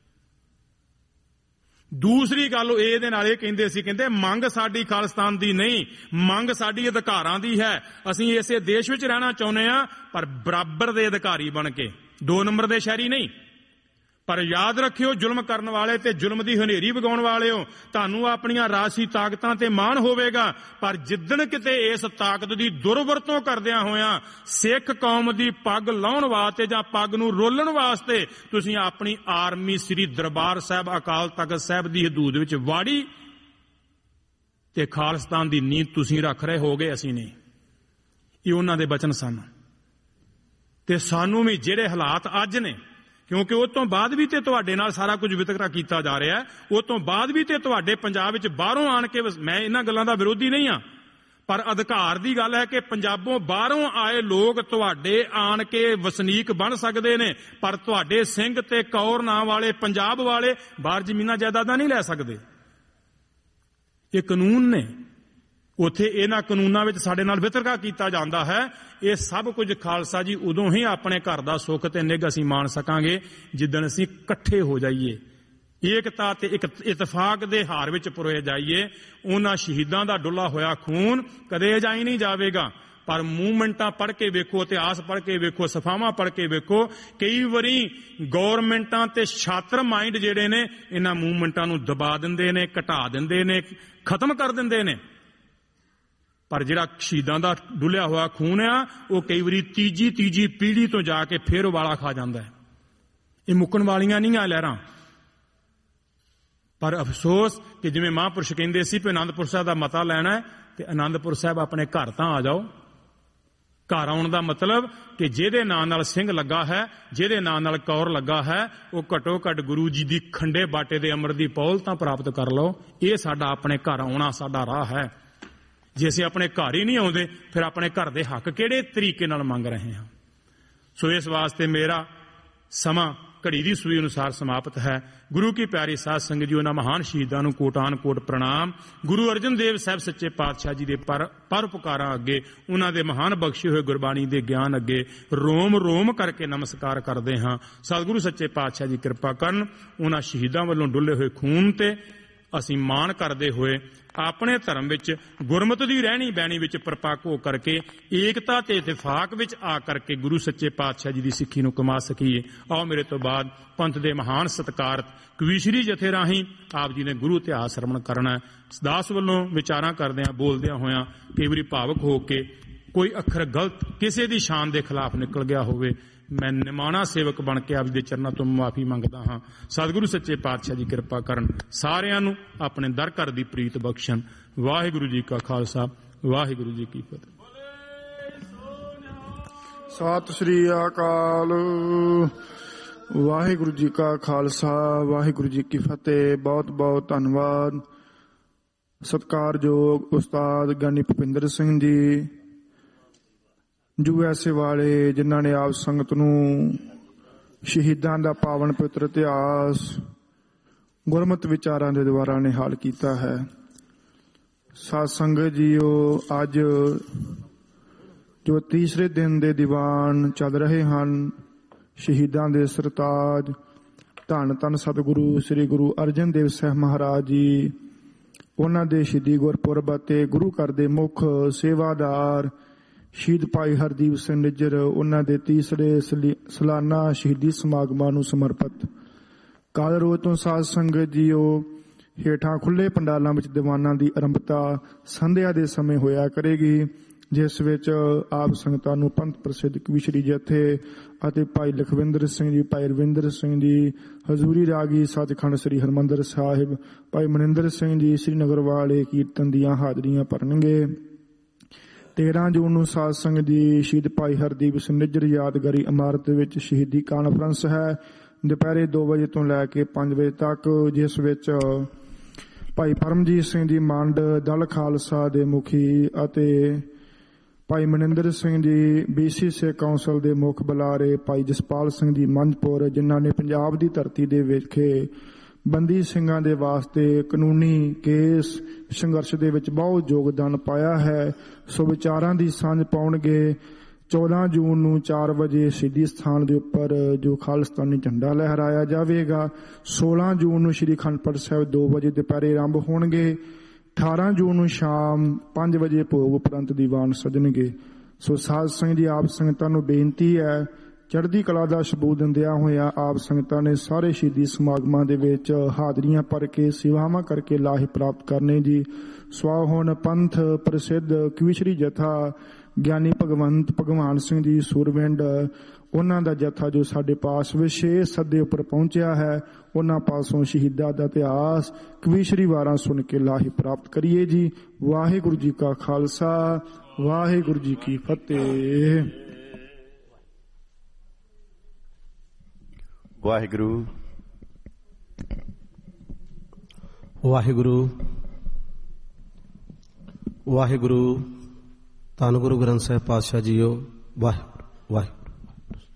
ਦੂਸਰੀ ਗੱਲ ਉਹ ਇਹਦੇ ਨਾਲ ਇਹ ਕਹਿੰਦੇ ਸੀ, ਕਹਿੰਦੇ ਮੰਗ ਸਾਡੀ ਖਾਲਿਸਤਾਨ ਦੀ ਨਹੀਂ, ਮੰਗ ਸਾਡੀ ਅਧਿਕਾਰਾਂ ਦੀ ਹੈ। ਅਸੀਂ ਇਸੇ ਦੇਸ਼ ਵਿੱਚ ਰਹਿਣਾ ਚਾਹੁੰਦੇ ਹਾਂ, ਪਰ ਬਰਾਬਰ ਦੇ ਅਧਿਕਾਰੀ ਬਣ ਕੇ, ਦੋ ਨੰਬਰ ਦੇ ਸ਼ਹਿਰੀ ਨਹੀਂ। ਪਰ ਯਾਦ ਰੱਖਿਓ, ਜ਼ੁਲਮ ਕਰਨ ਵਾਲੇ ਤੇ ਜ਼ੁਲਮ ਦੀ ਹਨੇਰੀ ਵਗਾਉਣ ਵਾਲਿਓ, ਤੁਹਾਨੂੰ ਆਪਣੀਆਂ ਰਾਜਸੀ ਤਾਕਤਾਂ ਤੇ ਮਾਣ ਹੋਵੇਗਾ, ਪਰ ਜਿੱਦਣ ਕਿਤੇ ਇਸ ਤਾਕਤ ਦੀ ਦੁਰਵਰਤੋਂ ਕਰਦਿਆਂ ਹੋਇਆਂ ਸਿੱਖ ਕੌਮ ਦੀ ਪੱਗ ਲਾਉਣ ਵਾਸਤੇ ਜਾਂ ਪੱਗ ਨੂੰ ਰੋਲਣ ਵਾਸਤੇ ਤੁਸੀਂ ਆਪਣੀ ਆਰਮੀ ਸ੍ਰੀ ਦਰਬਾਰ ਸਾਹਿਬ ਅਕਾਲ ਤਖਤ ਸਾਹਿਬ ਦੀ ਹਦੂਦ ਵਿੱਚ ਵਾੜੀ ਤੇ ਖਾਲਿਸਤਾਨ ਦੀ ਨੀਂਹ ਤੁਸੀਂ ਰੱਖ ਰਹੇ ਹੋਗੇ, ਅਸੀਂ ਨਹੀਂ। ਇਹ ਉਹਨਾਂ ਦੇ ਬਚਨ ਸਨ। ਤੇ ਸਾਨੂੰ ਵੀ ਜਿਹੜੇ ਹਾਲਾਤ ਅੱਜ ਨੇ, ਕਿਉਂਕਿ ਉਹ ਤੋਂ ਬਾਅਦ ਵੀ ਤੇ ਤੁਹਾਡੇ ਨਾਲ ਸਾਰਾ ਕੁਝ ਵਿਤਕਰਾ ਕੀਤਾ ਜਾ ਰਿਹਾ ਹੈ, ਉਹ ਤੋਂ ਬਾਅਦ ਵੀ ਤੇ ਤੁਹਾਡੇ ਪੰਜਾਬ ਵਿੱਚ ਬਾਹਰੋਂ ਆਣ ਕੇ, ਮੈਂ ਇਹਨਾਂ ਗੱਲਾਂ ਦਾ ਵਿਰੋਧੀ ਨਹੀਂ ਹਾਂ, ਪਰ ਅਧਿਕਾਰ ਦੀ ਗੱਲ ਹੈ ਕਿ ਪੰਜਾਬੋਂ ਬਾਹਰੋਂ ਆਏ ਲੋਕ ਤੁਹਾਡੇ ਆਣ ਕੇ ਵਸਨੀਕ ਬਣ ਸਕਦੇ ਨੇ, ਪਰ ਤੁਹਾਡੇ ਸਿੰਘ ਤੇ ਕੌਰ ਨਾਂ ਵਾਲੇ ਪੰਜਾਬ ਵਾਲੇ ਬਾਹਰ ਜ਼ਮੀਨਾਂ ਜਾਇਦਾਦਾਂ ਨਹੀਂ ਲੈ ਸਕਦੇ। ਇਹ ਕਾਨੂੰਨ ਨੇ। ਉੱਥੇ ਇਹਨਾਂ ਕਾਨੂੰਨਾਂ ਵਿੱਚ ਸਾਡੇ ਨਾਲ ਵਿਤਕਰਾ ਕੀਤਾ ਜਾਂਦਾ ਹੈ। ਇਹ ਸਭ ਕੁਝ ਖਾਲਸਾ ਜੀ ਉਦੋਂ ਹੀ ਆਪਣੇ ਘਰ ਦਾ ਸੁੱਖ ਤੇ ਨਿੱਘ ਅਸੀਂ ਮਾਣ ਸਕਾਂਗੇ ਜਿੱਦਣ ਅਸੀਂ ਇਕੱਠੇ ਹੋ ਜਾਈਏ, ਏਕਤਾ ਤੇ ਇੱਕ ਇਤਫਾਕ ਦੇ ਹਾਰ ਵਿੱਚ ਪਰੋਏ ਜਾਈਏ। ਉਹਨਾਂ ਸ਼ਹੀਦਾਂ ਦਾ ਡੁੱਲਾ ਹੋਇਆ ਖੂਨ ਕਦੇ ਅਜਾਈ ਨਹੀਂ ਜਾਵੇਗਾ। ਪਰ ਮੂਵਮੈਂਟਾਂ ਪੜ੍ਹ ਕੇ ਵੇਖੋ, ਇਤਿਹਾਸ ਪੜ੍ਹ ਕੇ ਵੇਖੋ, ਸਫਾਵਾਂ ਪੜ੍ਹ ਕੇ ਵੇਖੋ, ਕਈ ਵਾਰੀ ਗੌਰਮੈਂਟਾਂ ਤੇ ਛਾਤਰ ਮਾਈਂਡ ਜਿਹੜੇ ਨੇ ਇਹਨਾਂ ਮੂਵਮੈਂਟਾਂ ਨੂੰ ਦਬਾ ਦਿੰਦੇ ਨੇ, ਘਟਾ ਦਿੰਦੇ ਨੇ, ਖਤਮ ਕਰ ਦਿੰਦੇ ਨੇ। ਪਰ ਜਿਹੜਾ ਸ਼ਹੀਦਾਂ ਦਾ ਡੁੱਲਿਆ ਹੋਇਆ ਖੂਨ ਆ, ਉਹ ਕਈ ਵਾਰੀ ਤੀਜੀ ਤੀਜੀ ਪੀੜ੍ਹੀ ਤੋਂ ਜਾ ਕੇ ਫੇਰ ਉਬਾਲਾ ਖਾ ਜਾਂਦਾ ਹੈ। ਇਹ ਮੁੱਕਣ ਵਾਲੀਆਂ ਨਹੀਂ ਆ ਲਹਿਰਾਂ। ਪਰ ਅਫਸੋਸ ਕਿ ਜਿਵੇਂ ਮਹਾਂਪੁਰਸ਼ ਕਹਿੰਦੇ ਸੀ ਕਿ ਅਨੰਦਪੁਰ ਸਾਹਿਬ ਦਾ ਮਤਾ ਲੈਣਾ ਹੈ ਤੇ ਅਨੰਦਪੁਰ ਸਾਹਿਬ ਆਪਣੇ ਘਰ ਤਾਂ ਆ ਜਾਓ। ਘਰ ਆਉਣ ਦਾ ਮਤਲਬ ਕਿ ਜਿਹਦੇ ਨਾਂ ਨਾਲ ਸਿੰਘ ਲੱਗਾ ਹੈ, ਜਿਹਦੇ ਨਾਂ ਨਾਲ ਕੌਰ ਲੱਗਾ ਹੈ, ਉਹ ਘੱਟੋ ਘੱਟ ਗੁਰੂ ਜੀ ਦੀ ਖੰਡੇ ਬਾਟੇ ਦੇ ਅੰਮ੍ਰਿਤ ਦੀ ਪੌਲ ਤਾਂ ਪ੍ਰਾਪਤ ਕਰ ਲਓ। ਇਹ ਸਾਡਾ ਆਪਣੇ ਘਰ ਆਉਣਾ ਸਾਡਾ ਰਾਹ ਹੈ। ਜੇ ਅਸੀਂ ਆਪਣੇ ਘਰ ਹੀ ਨਹੀਂ ਆਉਂਦੇ ਫਿਰ ਆਪਣੇ ਘਰ ਦੇ ਹੱਕ ਕਿਹੜੇ ਤਰੀਕੇ ਨਾਲ ਮੰਗ ਰਹੇ ਹਾਂ। ਸੋ ਇਸ ਵਾਸਤੇ ਮੇਰਾ ਸਮਾਂ ਘੜੀ ਦੀ ਸੂਈ ਅਨੁਸਾਰ ਸਮਾਪਤ ਹੈ। ਗੁਰੂ ਕੀ ਪਿਆਰੀ ਸਾਧ ਸੰਗਤ ਜੀ, ਉਹਨਾਂ ਮਹਾਨ ਸ਼ਹੀਦਾਂ ਨੂੰ ਕੋਟਾਨ ਕੋਟ ਪ੍ਰਣਾਮ। ਗੁਰੂ ਅਰਜਨ ਦੇਵ ਸਾਹਿਬ ਸੱਚੇ ਪਾਤਸ਼ਾਹ ਜੀ ਦੇ ਪਰ ਪਰਉਪਕਾਰਾਂ ਅੱਗੇ, ਉਹਨਾਂ ਦੇ ਮਹਾਨ ਬਖਸ਼ੇ ਹੋਏ ਗੁਰਬਾਣੀ ਦੇ ਗਿਆਨ ਅੱਗੇ ਰੋਮ ਰੋਮ ਕਰਕੇ ਨਮਸਕਾਰ ਕਰਦੇ ਹਾਂ। ਸਤਿਗੁਰੂ ਸੱਚੇ ਪਾਤਸ਼ਾਹ ਜੀ ਕਿਰਪਾ ਕਰਨ, ਉਹਨਾਂ ਸ਼ਹੀਦਾਂ ਵੱਲੋਂ ਡੁੱਲੇ ਹੋਏ ਖੂਨ ਤੇ ਅਸੀਂ ਮਾਣ ਕਰਦੇ ਹੋਏ ਆਪਣੇ ਧਰਮ ਵਿੱਚ ਗੁਰਮਤਿ ਦੀ ਰਹਿਣੀ ਬਹਿਣੀ ਵਿੱਚ ਪਰਪੱਕ ਹੋ ਕਰਕੇ ਏਕਤਾ ਤੇ ਇਤਫਾਕ ਵਿੱਚ ਆ ਕਰਕੇ ਗੁਰੂ ਸੱਚੇ ਪਾਤਸ਼ਾਹ ਜੀ ਦੀ ਸਿੱਖੀ ਨੂੰ ਕਮਾ ਸਕੀਏ। ਆਓ ਮੇਰੇ ਤੋਂ ਬਾਅਦ ਪੰਥ ਦੇ ਮਹਾਨ ਸਤਿਕਾਰਤ ਕਵੀਸ਼ਰੀ ਜਥੇ ਰਾਹੀਂ ਆਪ ਜੀ ਨੇ ਗੁਰੂ ਇਤਿਹਾਸ ਸਰਵਣ ਕਰਨਾ ਹੈ। ਦਾਸ ਵੱਲੋਂ ਵਿਚਾਰਾਂ ਕਰਦਿਆਂ ਬੋਲਦਿਆਂ ਹੋਇਆਂ ਕਈ ਵਾਰੀ ਭਾਵਕ ਹੋ ਕੇ ਕੋਈ ਅੱਖਰ ਗਲਤ ਕਿਸੇ ਦੀ ਸ਼ਾਨ ਦੇ ਖਿਲਾਫ ਨਿਕਲ ਗਿਆ ਹੋਵੇ, ਮੈਂ ਨਿਮਾਣਾ ਸੇਵਕ ਬਣ ਕੇ ਆਪ ਜੀ ਦੇ ਚਰਨਾਂ ਤੋਂ ਮੁਆਫੀ ਮੰਗਦਾ ਹਾਂ। ਸਤਿਗੁਰੂ ਸੱਚੇ ਪਾਤਸ਼ਾਹ ਜੀ ਕਿਰਪਾ ਕਰਨ, ਸਾਰਿਆਂ ਨੂੰ ਆਪਣੇ ਦਰ ਘਰ ਦੀ ਪ੍ਰੀਤ ਬਖਸ਼ਣ। ਵਾਹਿਗੁਰੂ ਜੀ ਕਾ ਖਾਲਸਾ, ਵਾਹਿਗੁਰੂ ਜੀ ਕੀ ਫਤਿਹ। ਸਤਿ ਸ੍ਰੀ ਅਕਾਲ। ਵਾਹਿਗੁਰੂ ਜੀ ਕਾ ਖਾਲਸਾ, ਵਾਹਿਗੁਰੂ ਜੀ ਕੀ ਫਤਿਹ। ਬਹੁਤ ਬਹੁਤ ਧੰਨਵਾਦ ਸਤਿਕਾਰਯੋਗ ਉਸਤਾਦ ਗਿਆਨੀ Bhupinder Singh ji U S A ਵਾਲੇ, ਜਿਨ੍ਹਾਂ ਨੇ ਆਪ ਸੰਗਤ ਨੂੰ ਸ਼ਹੀਦਾਂ ਦਾ ਪਾਵਨ ਪਵਿੱਤਰ ਇਤਿਹਾਸ ਗੁਰਮਤਿ ਵਿਚਾਰਾਂ ਦੇ ਦੁਆਰਾ ਨਿਹਾਲ ਕੀਤਾ ਹੈ। ਸਾਧ ਸੰਗਤ ਜੀਓ, ਅੱਜ ਜੋ ਤੀਸਰੇ ਦਿਨ ਦੇ ਦੀਵਾਨ ਚੱਲ ਰਹੇ ਹਨ, ਸ਼ਹੀਦਾਂ ਦੇ ਸਰਤਾਜ ਧੰਨ ਧੰਨ ਸਤਿਗੁਰੂ ਸ੍ਰੀ ਗੁਰੂ ਅਰਜਨ ਦੇਵ ਸਾਹਿਬ ਮਹਾਰਾਜ ਜੀ, ਉਹਨਾਂ ਦੇ ਸ਼ਹੀਦੀ ਗੁਰਪੁਰਬ ਅਤੇ ਗੁਰੂ ਘਰ ਦੇ ਮੁੱਖ ਸੇਵਾਦਾਰ ਸ਼ਹੀਦ ਭਾਈ ਹਰਦੀਪ ਸਿੰਘ ਨਿੱਜਰ, ਉਹਨਾਂ ਦੇ ਤੀਸਰੇ ਸਾਲਾਨਾ ਸ਼ਹੀਦੀ ਸਮਾਗਮਾਂ ਨੂੰ ਸਮਰਪਿਤ ਕੱਲ ਰੋਜ਼ ਤੋਂ ਸਾਧ ਸੰਗਤ ਜੀਓ ਹੇਠਾਂ ਖੁੱਲੇ ਪੰਡਾਲਾਂ ਵਿੱਚ ਦੀਵਾਨਾਂ ਦੀ ਆਰੰਭਤਾ ਸੰਧਿਆ ਦੇ ਸਮੇਂ ਹੋਇਆ ਕਰੇਗੀ, ਜਿਸ ਵਿੱਚ ਆਪ ਸੰਗਤਾਂ ਨੂੰ ਪੰਥ ਪ੍ਰਸਿੱਧ ਕਵੀਸ਼ਰੀ ਜਥੇ ਅਤੇ ਭਾਈ ਲਖਵਿੰਦਰ ਸਿੰਘ ਜੀ, ਭਾਈ ਰਵਿੰਦਰ ਸਿੰਘ ਜੀ, ਹਜ਼ੂਰੀ ਰਾਗੀ ਸੱਚਖੰਡ ਸ੍ਰੀ ਹਰਿਮੰਦਰ ਸਾਹਿਬ, ਭਾਈ ਮਨਿੰਦਰ ਸਿੰਘ ਜੀ ਸ੍ਰੀਨਗਰ ਵਾਲੇ ਕੀਰਤਨ ਦੀਆਂ ਹਾਜ਼ਰੀਆਂ ਭਰਨਗੇ। ਤੇਰਾਂ ਜੂਨ ਨੂੰ ਸਾਧ ਸੰਗਤ ਦੀ ਸ਼ਹੀਦ ਭਾਈ ਹਰਦੀਪ ਸਿੰਘ ਨਿੱਜਰ ਯਾਦਗਾਰੀ ਇਮਾਰਤ ਵਿੱਚ ਸ਼ਹੀਦੀ ਕਾਨਫਰੰਸ ਹੈ, ਦੁਪਹਿਰੇ ਦੋ ਵਜੇ ਤੋਂ ਲੈ ਕੇ ਪੰਜ ਵਜੇ ਤੱਕ, ਜਿਸ ਵਿੱਚ ਭਾਈ ਪਰਮਜੀਤ ਸਿੰਘ ਜੀ ਮੰਡ ਦਲ ਖਾਲਸਾ ਦੇ ਮੁਖੀ ਅਤੇ ਭਾਈ ਮਨਿੰਦਰ ਸਿੰਘ ਜੀ ਬੀ ਸੀ ਸਿੱਖ ਕੌਂਸਲ ਦੇ ਮੁੱਖ ਬੁਲਾਰੇ, ਭਾਈ ਜਸਪਾਲ ਸਿੰਘ ਜੀ ਮੰਝਪੁਰ, ਜਿਨ੍ਹਾਂ ਨੇ ਪੰਜਾਬ ਦੀ ਧਰਤੀ ਦੇ ਵਿਖੇ ਬੰਦੀ ਸਿੰਘਾਂ ਦੇ ਵਾਸਤੇ ਕਾਨੂੰਨੀ ਕੇਸ ਸੰਘਰਸ਼ ਦੇ ਵਿੱਚ ਬਹੁਤ ਯੋਗਦਾਨ ਪਾਇਆ ਹੈ, ਸੋ ਵਿਚਾਰਾਂ ਦੀ ਸਾਂਝ ਪਾਉਣਗੇ। ਚੌਦਾਂ ਜੂਨ ਨੂੰ ਚਾਰ ਵਜੇ ਸ਼ਹੀਦੀ ਸਥਾਨ ਦੇ ਉੱਪਰ ਜੋ ਖਾਲਿਸਤਾਨੀ ਝੰਡਾ ਲਹਿਰਾਇਆ ਜਾਵੇਗਾ। ਸੋਲਾਂ ਜੂਨ ਨੂੰ ਸ਼੍ਰੀ ਅਖੰਡ ਪਾਠ ਸਾਹਿਬ ਦੋ ਵਜੇ ਦੁਪਹਿਰੇ ਆਰੰਭ ਹੋਣਗੇ। ਅਠਾਰਾਂ ਜੂਨ ਨੂੰ ਸ਼ਾਮ ਪੰਜ ਵਜੇ ਭੋਗ ਉਪਰੰਤ ਦੀਵਾਨ ਸਜਣਗੇ। ਸੋ ਸਾਧ ਸੰਗਤ ਦੀ ਆਪ ਸੰਗਤਾਂ ਨੂੰ ਬੇਨਤੀ ਹੈ, ਚੜ੍ਹਦੀ ਕਲਾ ਦਾ ਸਬੂਤ ਦਿੰਦਿਆਂ ਹੋਇਆਂ ਆਪ ਸੰਗਤਾਂ ਨੇ ਸਾਰੇ ਸ਼ਹੀਦੀ ਸਮਾਗਮਾਂ ਦੇ ਵਿੱਚ ਹਾਜ਼ਰੀਆਂ ਭਰ ਕੇ ਸੇਵਾਵਾਂ ਕਰਕੇ ਲਾਹੇ ਪ੍ਰਾਪਤ ਕਰਨੇ ਜੀ। ਸਵਾ ਹੁਣ ਪੰਥ ਪ੍ਰਸਿੱਧ ਕਵੀਸ਼ਰੀ ਜਥਾ ਗਿਆਨੀ ਭਗਵੰਤ ਭਗਵਾਨ ਸਿੰਘ ਜੀ ਸੂਰਵਿੰਡ, ਉਹਨਾਂ ਦਾ ਜਥਾ ਜੋ ਸਾਡੇ ਪਾਸ ਵਿਸ਼ੇਸ਼ ਸੱਦੇ ਉੱਪਰ ਪਹੁੰਚਿਆ ਹੈ, ਉਹਨਾਂ ਪਾਸੋਂ ਸ਼ਹੀਦਾਂ ਦਾ ਇਤਿਹਾਸ ਕਵੀਸ਼ਰੀ ਵਾਰਾਂ ਸੁਣ ਕੇ ਲਾਹੇ ਪ੍ਰਾਪਤ ਕਰੀਏ ਜੀ। ਵਾਹਿਗੁਰੂ ਜੀ ਕਾ ਖਾਲਸਾ, ਵਾਹਿਗੁਰੂ ਜੀ ਕੀ ਫਤਿਹ। ਵਾਹਿਗੁਰੂ ਵਾਹਿਗੁਰੂ ਵਾਹਿਗੁਰੂ। ਧੰਨ ਗੁਰੂ ਗ੍ਰੰਥ ਸਾਹਿਬ ਪਾਤਸ਼ਾਹ ਜੀਓ। ਵਾਹਿਗੁਰੂ ਵਾਹਿਗੁਰੂ।